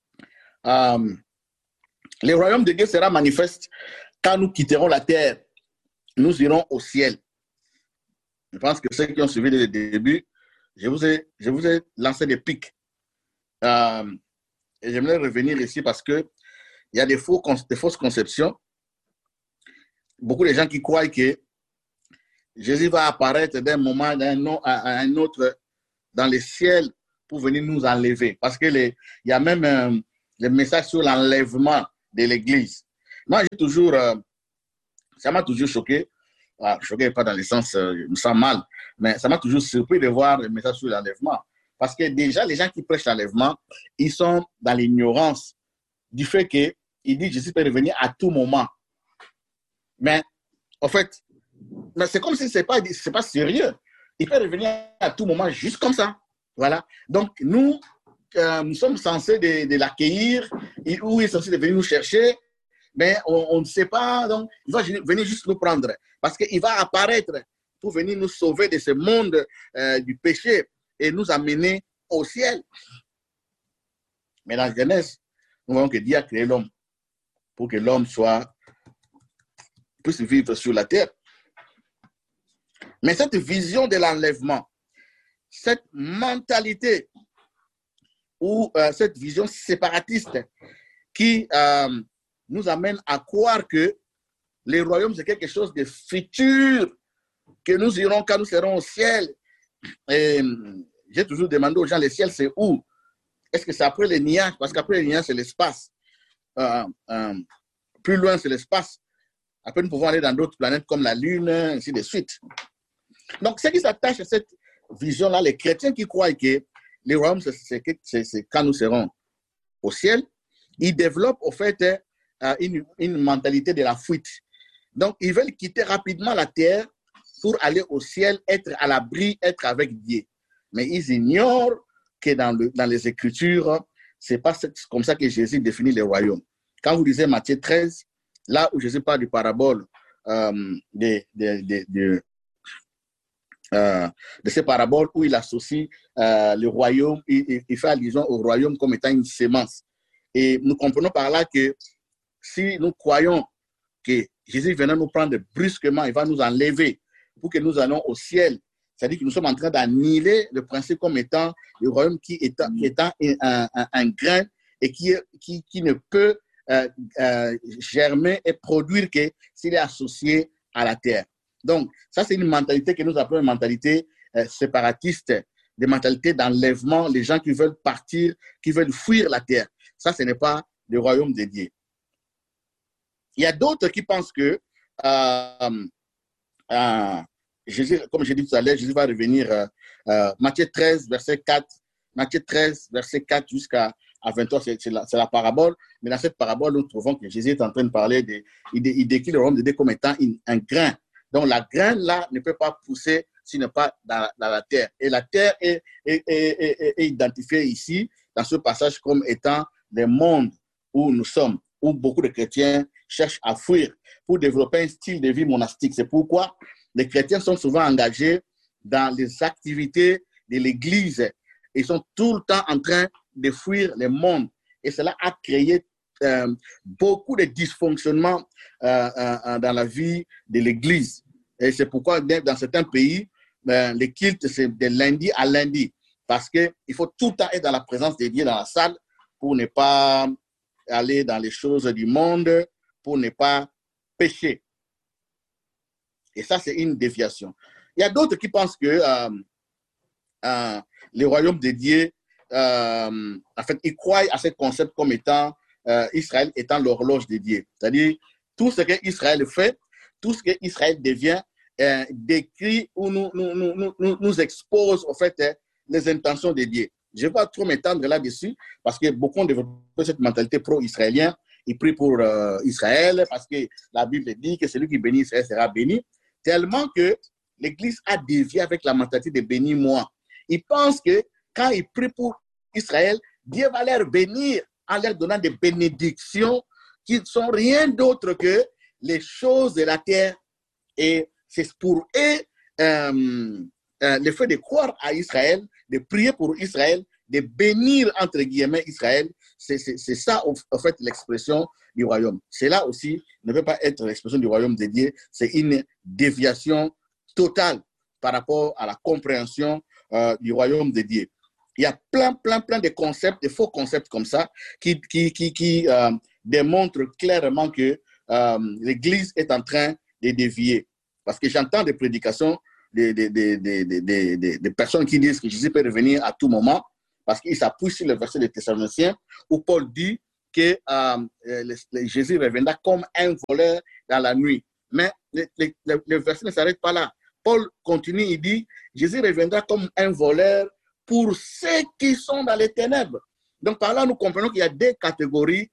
le royaume de Dieu sera manifeste quand nous quitterons la terre. Nous irons au ciel. Je pense que ceux qui ont suivi le début, je vous ai lancé des pics. Et j'aimerais revenir ici parce qu'il y a des fausses conceptions. Beaucoup de gens qui croient que Jésus va apparaître d'un moment à un autre dans les ciels pour venir nous enlever. Parce qu'il y a même le message sur l'enlèvement de l'Église. Moi, ça m'a toujours choqué. Choqué pas dans le sens, je me sens mal, mais ça m'a toujours surpris de voir le message sur l'enlèvement. Parce que déjà, les gens qui prêchent l'enlèvement, ils sont dans l'ignorance du fait qu'il dit Jésus peut revenir à tout moment. Mais en fait, c'est comme si ce n'est pas sérieux. Il peut revenir à tout moment juste comme ça. Voilà. Donc, nous sommes censés de l'accueillir, ou il est censé venir nous chercher, mais on ne sait pas. Donc, il va venir juste nous prendre. Parce qu'il va apparaître pour venir nous sauver de ce monde du péché et nous amener au ciel. Mais dans la Genèse, nous voyons que Dieu a créé l'homme pour que l'homme puisse vivre sur la terre. Mais cette vision de l'enlèvement, cette mentalité ou cette vision séparatiste qui nous amène à croire que les royaumes, c'est quelque chose de futur, que nous irons quand nous serons au ciel. Et j'ai toujours demandé aux gens, le ciel, c'est où? Est-ce que c'est après les nuages? Parce qu'après les nuages, c'est l'espace. Plus loin, c'est l'espace. Après, nous pouvons aller dans d'autres planètes comme la Lune, ainsi de suite. Donc, ceux qui s'attachent à cette vision-là, les chrétiens qui croient que les royaumes, c'est quand nous serons au ciel, ils développent au fait une mentalité de la fuite. Donc, ils veulent quitter rapidement la terre pour aller au ciel, être à l'abri, être avec Dieu. Mais ils ignorent que dans les Écritures, ce n'est pas comme ça que Jésus définit les royaumes. Quand vous lisez Matthieu 13, là où Jésus parle du parabole de ces paraboles où il associe le royaume, il fait allusion au royaume comme étant une sémence. Et nous comprenons par là que si nous croyons que Jésus venant nous prendre brusquement, il va nous enlever pour que nous allons au ciel, c'est-à-dire que nous sommes en train d'annihiler le principe comme étant le royaume qui étant un grain et qui ne peut germer et produire que s'il est associé à la terre. Donc, ça, c'est une mentalité que nous appelons une mentalité séparatiste, des mentalités d'enlèvement, les gens qui veulent partir, qui veulent fuir la terre. Ça, ce n'est pas le royaume de Dieu. Il y a d'autres qui pensent que, Jésus, comme j'ai dit tout à l'heure, Jésus va revenir, Matthieu 13, verset 4, Matthieu 13, verset 4 jusqu'à 23, c'est la parabole. Mais dans cette parabole, nous trouvons que Jésus est en train de parler, il décrit le royaume de Dieu comme étant un grain. Donc, la graine, là, ne peut pas pousser s'il n'est pas dans la terre. Et la terre est identifiée ici, dans ce passage, comme étant le monde où nous sommes, où beaucoup de chrétiens cherchent à fuir pour développer un style de vie monastique. C'est pourquoi les chrétiens sont souvent engagés dans les activités de l'Église. Ils sont tout le temps en train de fuir le monde. Et cela a créé beaucoup de dysfonctionnements dans la vie de l'Église. Et c'est pourquoi dans certains pays, les cultes, c'est de lundi à lundi. Parce qu'il faut tout le temps être dans la présence de Dieu dans la salle pour ne pas aller dans les choses du monde, pour ne pas pécher. Et ça, c'est une déviation. Il y a d'autres qui pensent que le royaume de Dieu, en fait, ils croient à ce concept comme étant Israël étant l'horloge de Dieu. C'est-à-dire, tout ce qu'Israël fait, tout ce qu'Israël devient, décrit ou nous expose, en fait, les intentions de Dieu. Je ne vais pas trop m'étendre là-dessus parce que beaucoup ont développé cette mentalité pro-israélienne. Ils prient pour Israël parce que la Bible dit que celui qui bénit Israël sera béni. Tellement que l'Église a dévié avec la mentalité de bénis-moi. Ils pensent que quand ils prient pour Israël, Dieu va leur bénir en leur donnant des bénédictions qui ne sont rien d'autre que les choses de la terre. Et c'est pour eux le fait de croire à Israël, de prier pour Israël, de bénir entre guillemets Israël, c'est ça en fait l'expression du royaume. Cela aussi ne peut pas être l'expression du royaume de Dieu, c'est une déviation totale par rapport à la compréhension du royaume de Dieu. Il y a plein de concepts, de faux concepts comme ça qui démontrent clairement que l'Église est en train de dévier. Parce que j'entends des prédications des personnes qui disent que Jésus peut revenir à tout moment, parce qu'ils s'appuient sur le verset des Thessaloniciens où Paul dit que Jésus reviendra comme un voleur dans la nuit. Mais le verset ne s'arrête pas là. Paul continue, il dit, Jésus reviendra comme un voleur pour ceux qui sont dans les ténèbres. Donc par là, nous comprenons qu'il y a des catégories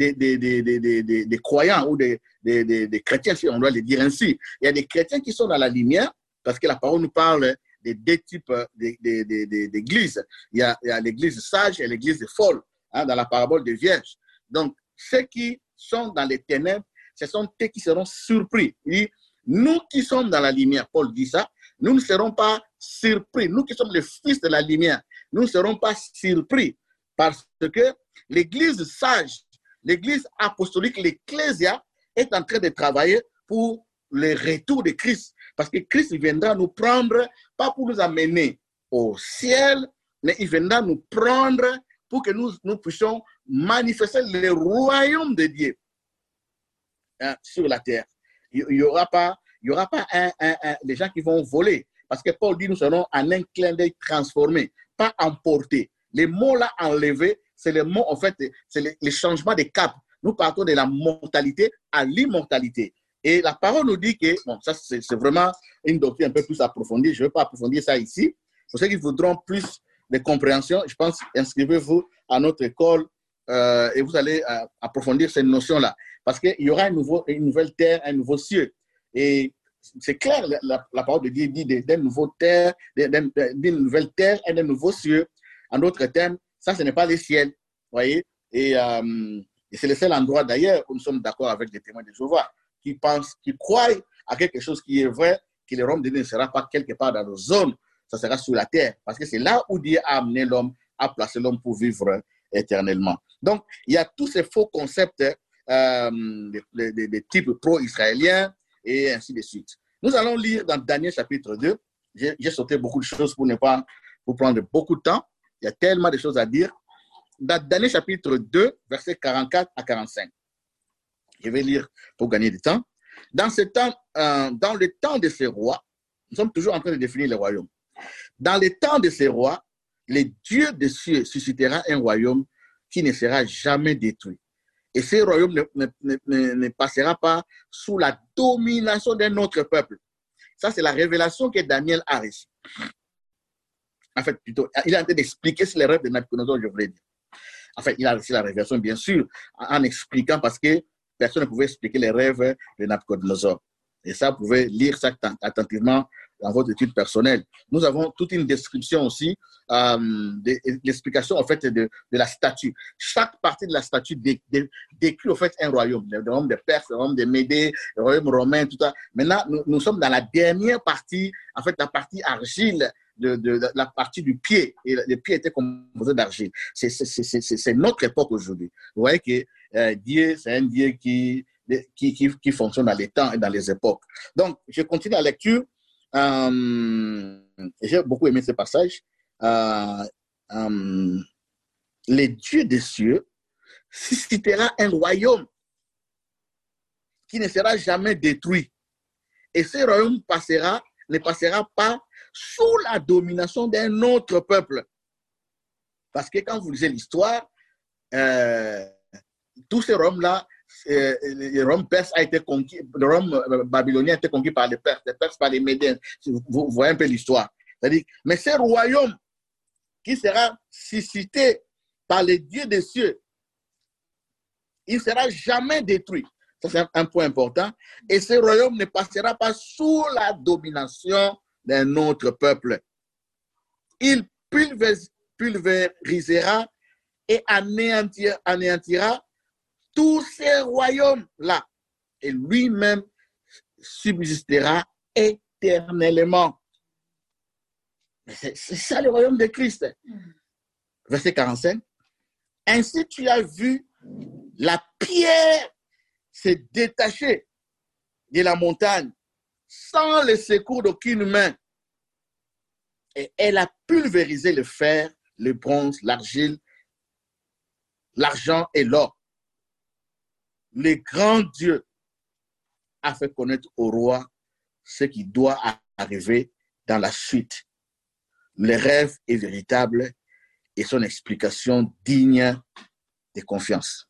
des croyants ou des chrétiens, si on doit le dire ainsi. Il y a des chrétiens qui sont dans la lumière, parce que la parole nous parle des deux types d'églises. Il y a l'église sage et l'église folle, hein, dans la parabole des vierges. Donc, ceux qui sont dans les ténèbres, ce sont ceux qui seront surpris. Il dit, nous qui sommes dans la lumière, Paul dit ça, nous ne serons pas surpris. Nous qui sommes les fils de la lumière, nous ne serons pas surpris parce que l'église sage, l'église apostolique, l'ecclésia est en train de travailler pour le retour de Christ. Parce que Christ viendra nous prendre, pas pour nous amener au ciel, mais il viendra nous prendre pour que nous puissions manifester le royaume de Dieu, hein, sur la terre. Il n'y aura pas les gens qui vont voler. Parce que Paul dit, nous serons en un clin d'œil transformés, pas emportés. Les mots là enlevés, c'est les mots, en fait, c'est les changements de cap. Nous partons de la mortalité à l'immortalité. Et la parole nous dit que, bon, ça c'est vraiment une doctrine un peu plus approfondie. Je ne vais pas approfondir ça ici. Pour ceux qui voudront plus de compréhension, je pense, inscrivez-vous à notre école et vous allez approfondir cette notion-là. Parce qu'il y aura une nouvelle terre, un nouveau ciel. Et c'est clair, la parole de Dieu dit d'une nouvelle terre et d'un nouveau ciel. En d'autres termes, ça, ce n'est pas le ciel. Voyez? Et c'est le seul endroit d'ailleurs où nous sommes d'accord avec les témoins de Jéhovah, qui pensent, qui croient à quelque chose qui est vrai, que le royaume de Dieu ne sera pas quelque part dans nos zones, ça sera sur la terre. Parce que c'est là où Dieu a amené l'homme, a placé l'homme pour vivre éternellement. Donc, il y a tous ces faux concepts de type pro-israélien et ainsi de suite. Nous allons lire dans Daniel chapitre 2. J'ai sauté beaucoup de choses pour ne pas vous prendre beaucoup de temps. Il y a tellement de choses à dire. Dans Daniel chapitre 2, versets 44 à 45. Je vais lire pour gagner du temps. Dans le temps de ces rois, nous sommes toujours en train de définir le royaume. Dans le temps de ces rois, le Dieu des cieux suscitera un royaume qui ne sera jamais détruit. Et ce royaume ne passera pas sous la domination d'un autre peuple. Ça, c'est la révélation que Daniel a reçue. En fait, plutôt, il est en train d'expliquer sur les rêves de Nabucodonosor, je voulais dire. En fait, il a reçu la révélation, bien sûr, en expliquant, parce que personne ne pouvait expliquer les rêves de Nabucodonosor. Et ça, vous pouvez lire ça attentivement dans votre étude personnelle. Nous avons toute une description aussi, l'explication en fait de la statue. Chaque partie de la statue décrit en fait un royaume. Le royaume des Perses, le royaume des Médés, le royaume romain, tout ça. Maintenant, nous sommes dans la dernière partie, en fait, la partie argile, de la partie du pied. Et le pied était composé d'argile. C'est notre époque aujourd'hui. Vous voyez que Dieu, c'est un Dieu qui fonctionne dans les temps et dans les époques. Donc, je continue la lecture. J'ai beaucoup aimé ce passage. Les dieux des cieux suscitera un royaume qui ne sera jamais détruit. Et ce royaume ne passera pas sous la domination d'un autre peuple. Parce que quand vous lisez l'histoire, tous ces royaumes-là, le royaume perse a été conquis, le royaume babylonien a été conquis par les Perses par les Médiens. Vous voyez un peu l'histoire. C'est-à-dire, mais ce royaume qui sera suscité par les dieux des cieux, il ne sera jamais détruit. Ça, c'est un point important. Et ce royaume ne passera pas sous la domination d'un autre peuple. Il pulvérisera et anéantira tous ces royaumes-là. Et lui-même subsistera éternellement. C'est ça le royaume de Christ. Verset 45. Ainsi tu as vu la pierre se détacher de la montagne sans le secours d'aucune main. Et elle a pulvérisé le fer, le bronze, l'argile, l'argent et l'or. Le grand Dieu a fait connaître au roi ce qui doit arriver dans la suite. Le rêve est véritable et son explication digne de confiance.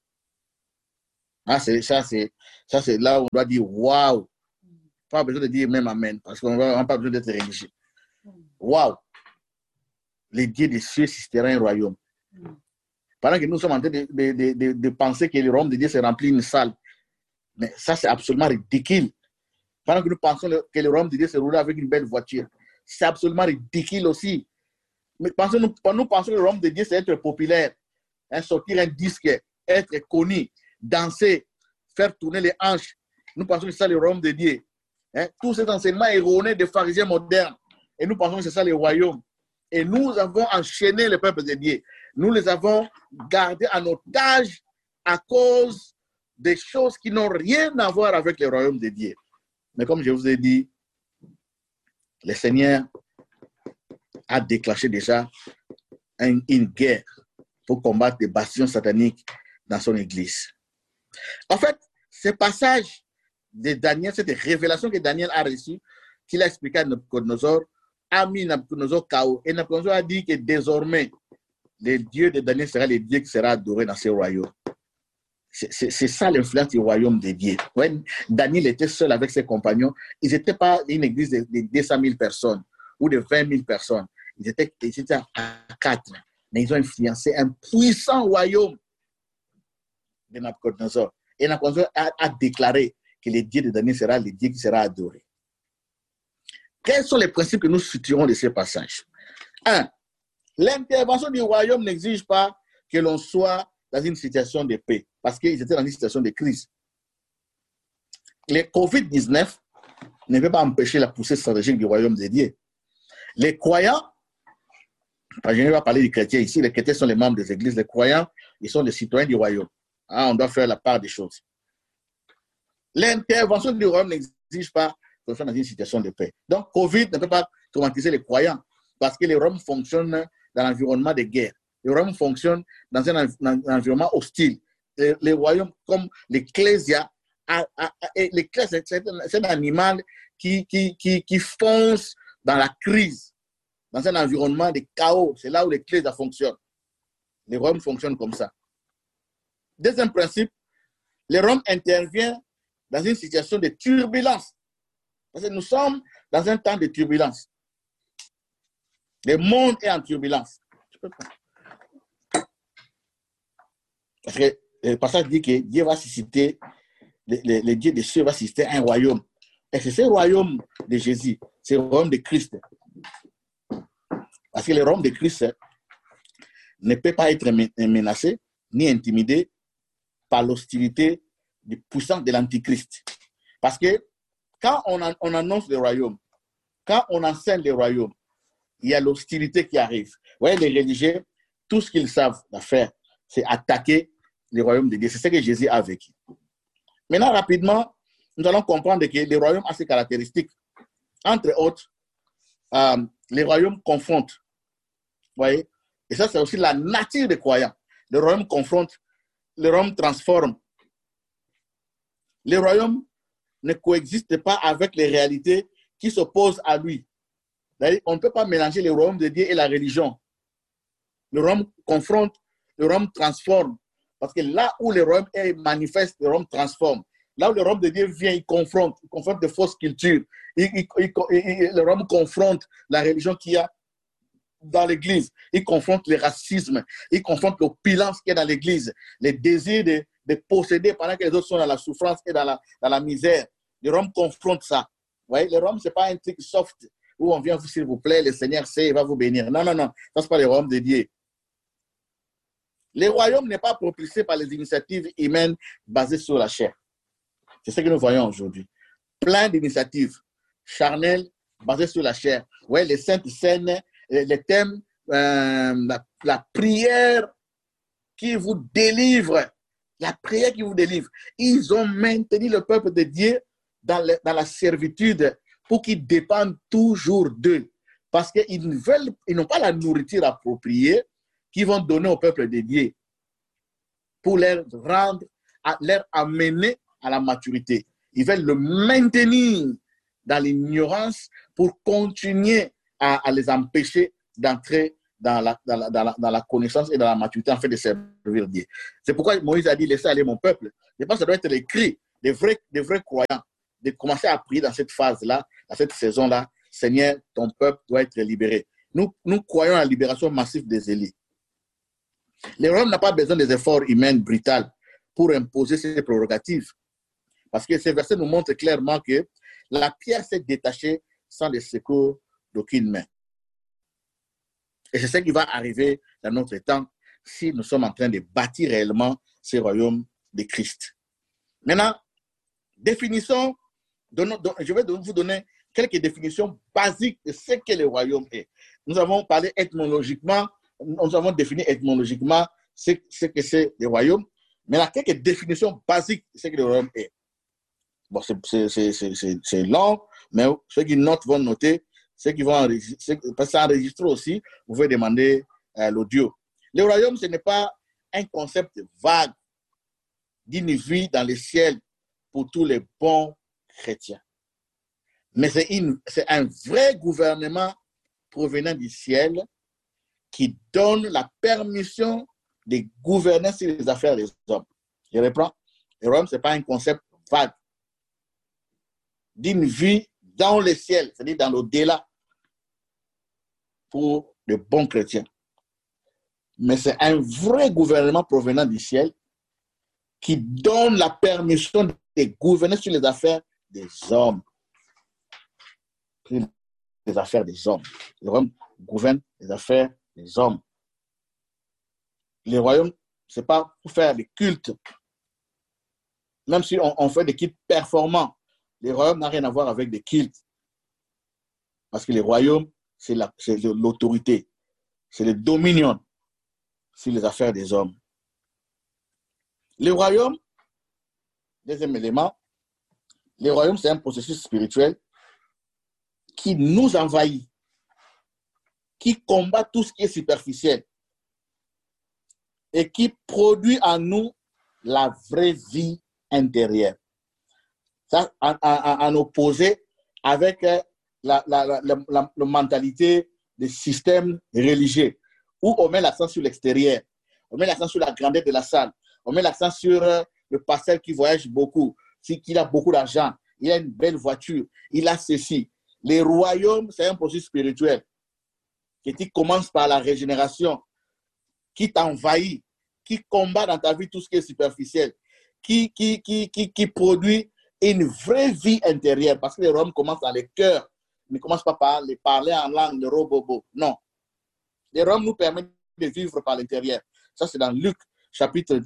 Ah, ça, c'est là où on doit dire waouh. Pas besoin de dire même amen, parce qu'on n'a pas besoin d'être religieux. Waouh! Les dieux des cieux susciteront un royaume. Pendant que nous sommes en train de penser que le royaume de Dieu se remplit une salle. Mais ça, c'est absolument ridicule. Pendant que nous pensons que le royaume de Dieu se roule avec une belle voiture. C'est absolument ridicule aussi. Mais nous pensons que le royaume de Dieu, c'est être populaire. Hein, sortir un disque, être connu, danser, faire tourner les hanches. Nous pensons que c'est ça le royaume de Dieu. Hein, tous ces enseignements erronés des pharisiens modernes. Et nous pensons que c'est ça le royaume. Et nous avons enchaîné le peuple de Dieu. Nous les avons gardés en otage à cause des choses qui n'ont rien à voir avec le royaume de Dieu. Mais comme je vous ai dit, le Seigneur a déclenché déjà une guerre pour combattre des bastions sataniques dans son église. En fait, ce passage de Daniel, cette révélation que Daniel a reçue, qu'il a expliqué à Nabucodonosor, a mis Nabucodonosor KO. Et Nabucodonosor a dit que désormais, le Dieu de Daniel sera le Dieu qui sera adoré dans ce royaume. C'est ça l'influence du royaume de Dieu. Ouais, Daniel était seul avec ses compagnons. Ils n'étaient pas une église de 200 000 personnes ou de 20 000 personnes. Ils étaient à 4. Mais ils ont influencé un puissant royaume de Nabucodonosor. Et Nabucodonosor a déclaré que le Dieu de Daniel sera le Dieu qui sera adoré. Quels sont les principes que nous suturons de ces passages? 1. L'intervention du royaume n'exige pas que l'on soit dans une situation de paix, parce qu'ils étaient dans une situation de crise. Le COVID-19 ne peut pas empêcher la poussée stratégique du royaume de Dieu. Les croyants, je ne vais pas parler des chrétiens ici, les chrétiens sont les membres des églises, les croyants, ils sont les citoyens du royaume. Ah, on doit faire la part des choses. L'intervention du royaume n'exige pas qu'on soit dans une situation de paix. Donc, COVID ne peut pas traumatiser les croyants, parce que le royaume fonctionne dans l'environnement de guerre. Le royaume fonctionne dans un environnement hostile. Le royaume, comme l'ecclésia, c'est un animal qui fonce dans la crise, dans un environnement de chaos. C'est là où l'ecclésia fonctionne. Le royaume fonctionne comme ça. Deuxième principe, le royaume intervient dans une situation de turbulence. Parce que nous sommes dans un temps de turbulence. Le monde est en turbulence. Parce que le passage dit que Dieu va susciter, le Dieu des cieux va susciter un royaume. Et c'est ce royaume de Jésus, c'est le royaume de Christ. Parce que le royaume de Christ ne peut pas être menacé ni intimidé par l'hostilité des puissants de l'Antichrist. Parce que quand on annonce le royaume, quand on enseigne le royaume, il y a l'hostilité qui arrive. Vous voyez, les religieux, tout ce qu'ils savent faire, c'est attaquer le royaume de Dieu. C'est ce que Jésus a vécu. Maintenant, rapidement, nous allons comprendre que le royaume a ses caractéristiques. Entre autres, les royaumes confrontent. Vous voyez? Et ça, c'est aussi la nature des croyants. Le royaume confronte, le royaume transforme. Le royaume ne coexiste pas avec les réalités qui s'opposent à lui. On ne peut pas mélanger le royaume de Dieu et la religion. Le royaume confronte, le royaume transforme. Parce que là où le royaume est manifeste, le royaume transforme. Là où le royaume de Dieu vient, il confronte de fausses cultures. Le royaume confronte la religion qu'il y a dans l'église. Il confronte le racisme. Il confronte l'opulence qu'il y a dans l'église. Les désirs de posséder pendant que les autres sont dans la souffrance et dans la misère. Le royaume confronte ça. Vous voyez, le royaume, ce n'est pas un truc soft où on vient, s'il vous plaît, le Seigneur sait, il va vous bénir. Non, non, non. Ça, ce n'est pas le royaume de Dieu. Le royaume n'est pas propulsé par les initiatives humaines basées sur la chair. C'est ce que nous voyons aujourd'hui. Plein d'initiatives charnelles basées sur la chair. Ouais, les saintes scènes, les thèmes, la prière qui vous délivre. La prière qui vous délivre. Ils ont maintenu le peuple de Dieu dans la servitude pour qu'ils dépendent toujours d'eux. Parce qu'ils n'ont pas la nourriture appropriée qu'ils vont donner au peuple de Dieu pour leur amener à la maturité. Ils veulent le maintenir dans l'ignorance pour continuer à les empêcher d'entrer dans la connaissance et dans la maturité en fait de servir Dieu. C'est pourquoi Moïse a dit, laissez aller mon peuple. Je pense que ça doit être les cris des vrais croyants, de commencer à prier dans cette phase-là, dans cette saison-là. Seigneur, ton peuple doit être libéré. Nous croyons à la libération massive des élites. Le royaume n'a pas besoin des efforts humains brutaux pour imposer ses prérogatives. Parce que ces versets nous montrent clairement que la pierre s'est détachée sans le secours d'aucune main. Et c'est ce qui va arriver dans notre temps si nous sommes en train de bâtir réellement ce royaume de Christ. Maintenant, définissons, je vais vous donner quelques définitions basiques de ce que le royaume est. Nous avons parlé étymologiquement, nous avons défini étymologiquement ce que c'est le royaume. Maintenant, quelques définitions basiques de ce que le royaume est. Bon, c'est long, mais ceux qui notent vont noter, ceux qui vont enregistrer, parce que ça enregistre aussi, vous pouvez demander l'audio. Le royaume, ce n'est pas un concept vague d'une vie dans le ciel pour tous les bons chrétiens. Mais c'est un vrai gouvernement provenant du ciel qui donne la permission de gouverner sur les affaires des hommes. Je reprends. Le royaume, ce n'est pas un concept vague d'une vie dans le ciel, c'est-à-dire dans l'au-delà, pour les bons chrétiens. Mais c'est un vrai gouvernement provenant du ciel qui donne la permission de gouverner sur les affaires des hommes. Les affaires des hommes. Le royaume gouverne les affaires des hommes. Le royaume, ce n'est pas pour faire des cultes. Même si on fait des cultes performants, le royaume n'a rien à voir avec des cultes. Parce que le royaume, c'est l'autorité, c'est le dominion sur les affaires des hommes. Le royaume, deuxième élément, le royaume, c'est un processus spirituel qui nous envahit, qui combat tout ce qui est superficiel et qui produit en nous la vraie vie intérieure. Ça, en opposé avec la mentalité des systèmes religieux où on met l'accent sur l'extérieur, on met l'accent sur la grandeur de la salle, on met l'accent sur le pasteur qui voyage beaucoup, qu'il a beaucoup d'argent, il a une belle voiture, il a ceci. Les royaumes, c'est un processus spirituel qui commence par la régénération, qui t'envahit, qui combat dans ta vie tout ce qui est superficiel, qui produit une vraie vie intérieure, parce que les royaumes commencent dans les cœurs, ne commencent pas par les parler en langue de robobo. Non. Les royaumes nous permettent de vivre par l'intérieur. Ça, c'est dans Luc, chapitre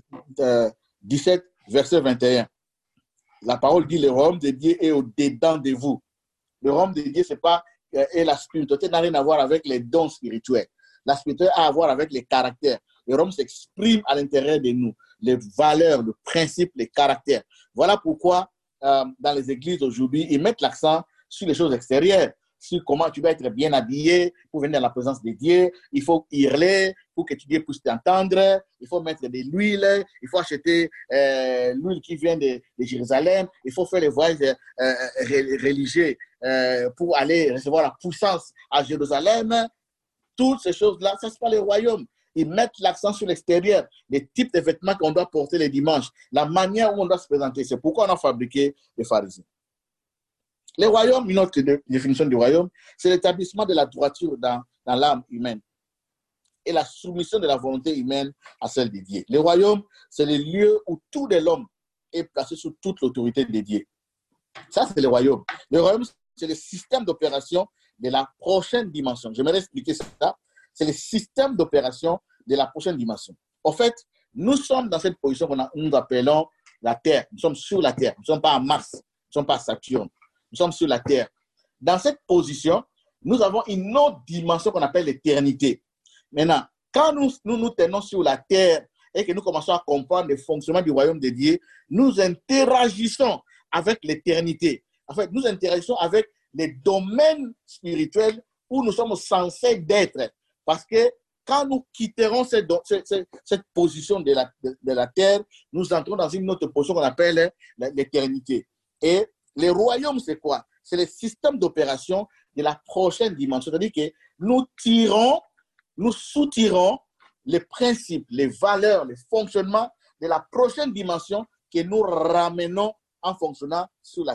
17, verset 21. La parole dit, le royaume de Dieu est au-dedans de vous. Le royaume de Dieu, c'est pas, et la spiritualité n'a rien à voir avec les dons spirituels. La spiritualité a à voir avec les caractères. Le royaume s'exprime à l'intérieur de nous. Les valeurs, le principe, les caractères. Voilà pourquoi, dans les églises aujourd'hui, ils mettent l'accent sur les choses extérieures, sur comment tu vas être bien habillé pour venir dans la présence de Dieu. Il faut hurler pour que Dieu puisse t'entendre. Il faut mettre de l'huile. Il faut acheter l'huile qui vient de Jérusalem. Il faut faire les voyages religieux pour aller recevoir la puissance à Jérusalem. Toutes ces choses-là, ça c'est pas le royaume. Ils mettent l'accent sur l'extérieur, les types de vêtements qu'on doit porter les dimanches, la manière où on doit se présenter. C'est pourquoi on a fabriqué les pharisiens. Le royaume, une autre définition du royaume, c'est l'établissement de la droiture dans l'âme humaine et la soumission de la volonté humaine à celle de Dieu. Le royaume, c'est le lieu où tout de l'homme est placé sous toute l'autorité de Dieu. Ça, c'est le royaume. Le royaume, c'est le système d'opération de la prochaine dimension. J'aimerais expliquer ça. C'est le système d'opération de la prochaine dimension. En fait, nous sommes dans cette position que nous appelons la Terre. Nous sommes sur la Terre. Nous ne sommes pas à Mars. Nous ne sommes pas à Saturne. Nous sommes sur la Terre. Dans cette position, nous avons une autre dimension qu'on appelle l'éternité. Maintenant, quand nous tenons sur la Terre et que nous commençons à comprendre le fonctionnement du royaume de Dieu, nous interagissons avec l'éternité. En fait, nous interagissons avec les domaines spirituels où nous sommes censés d'être. Parce que quand nous quitterons cette position de la terre, nous entrons dans une autre position qu'on appelle l'éternité. Et le royaume, c'est quoi? c'est le système d'opération de la prochaine dimension. C'est-à-dire que nous soutirons les principes, les valeurs, les fonctionnements de la prochaine dimension que nous ramenons en fonctionnant sur la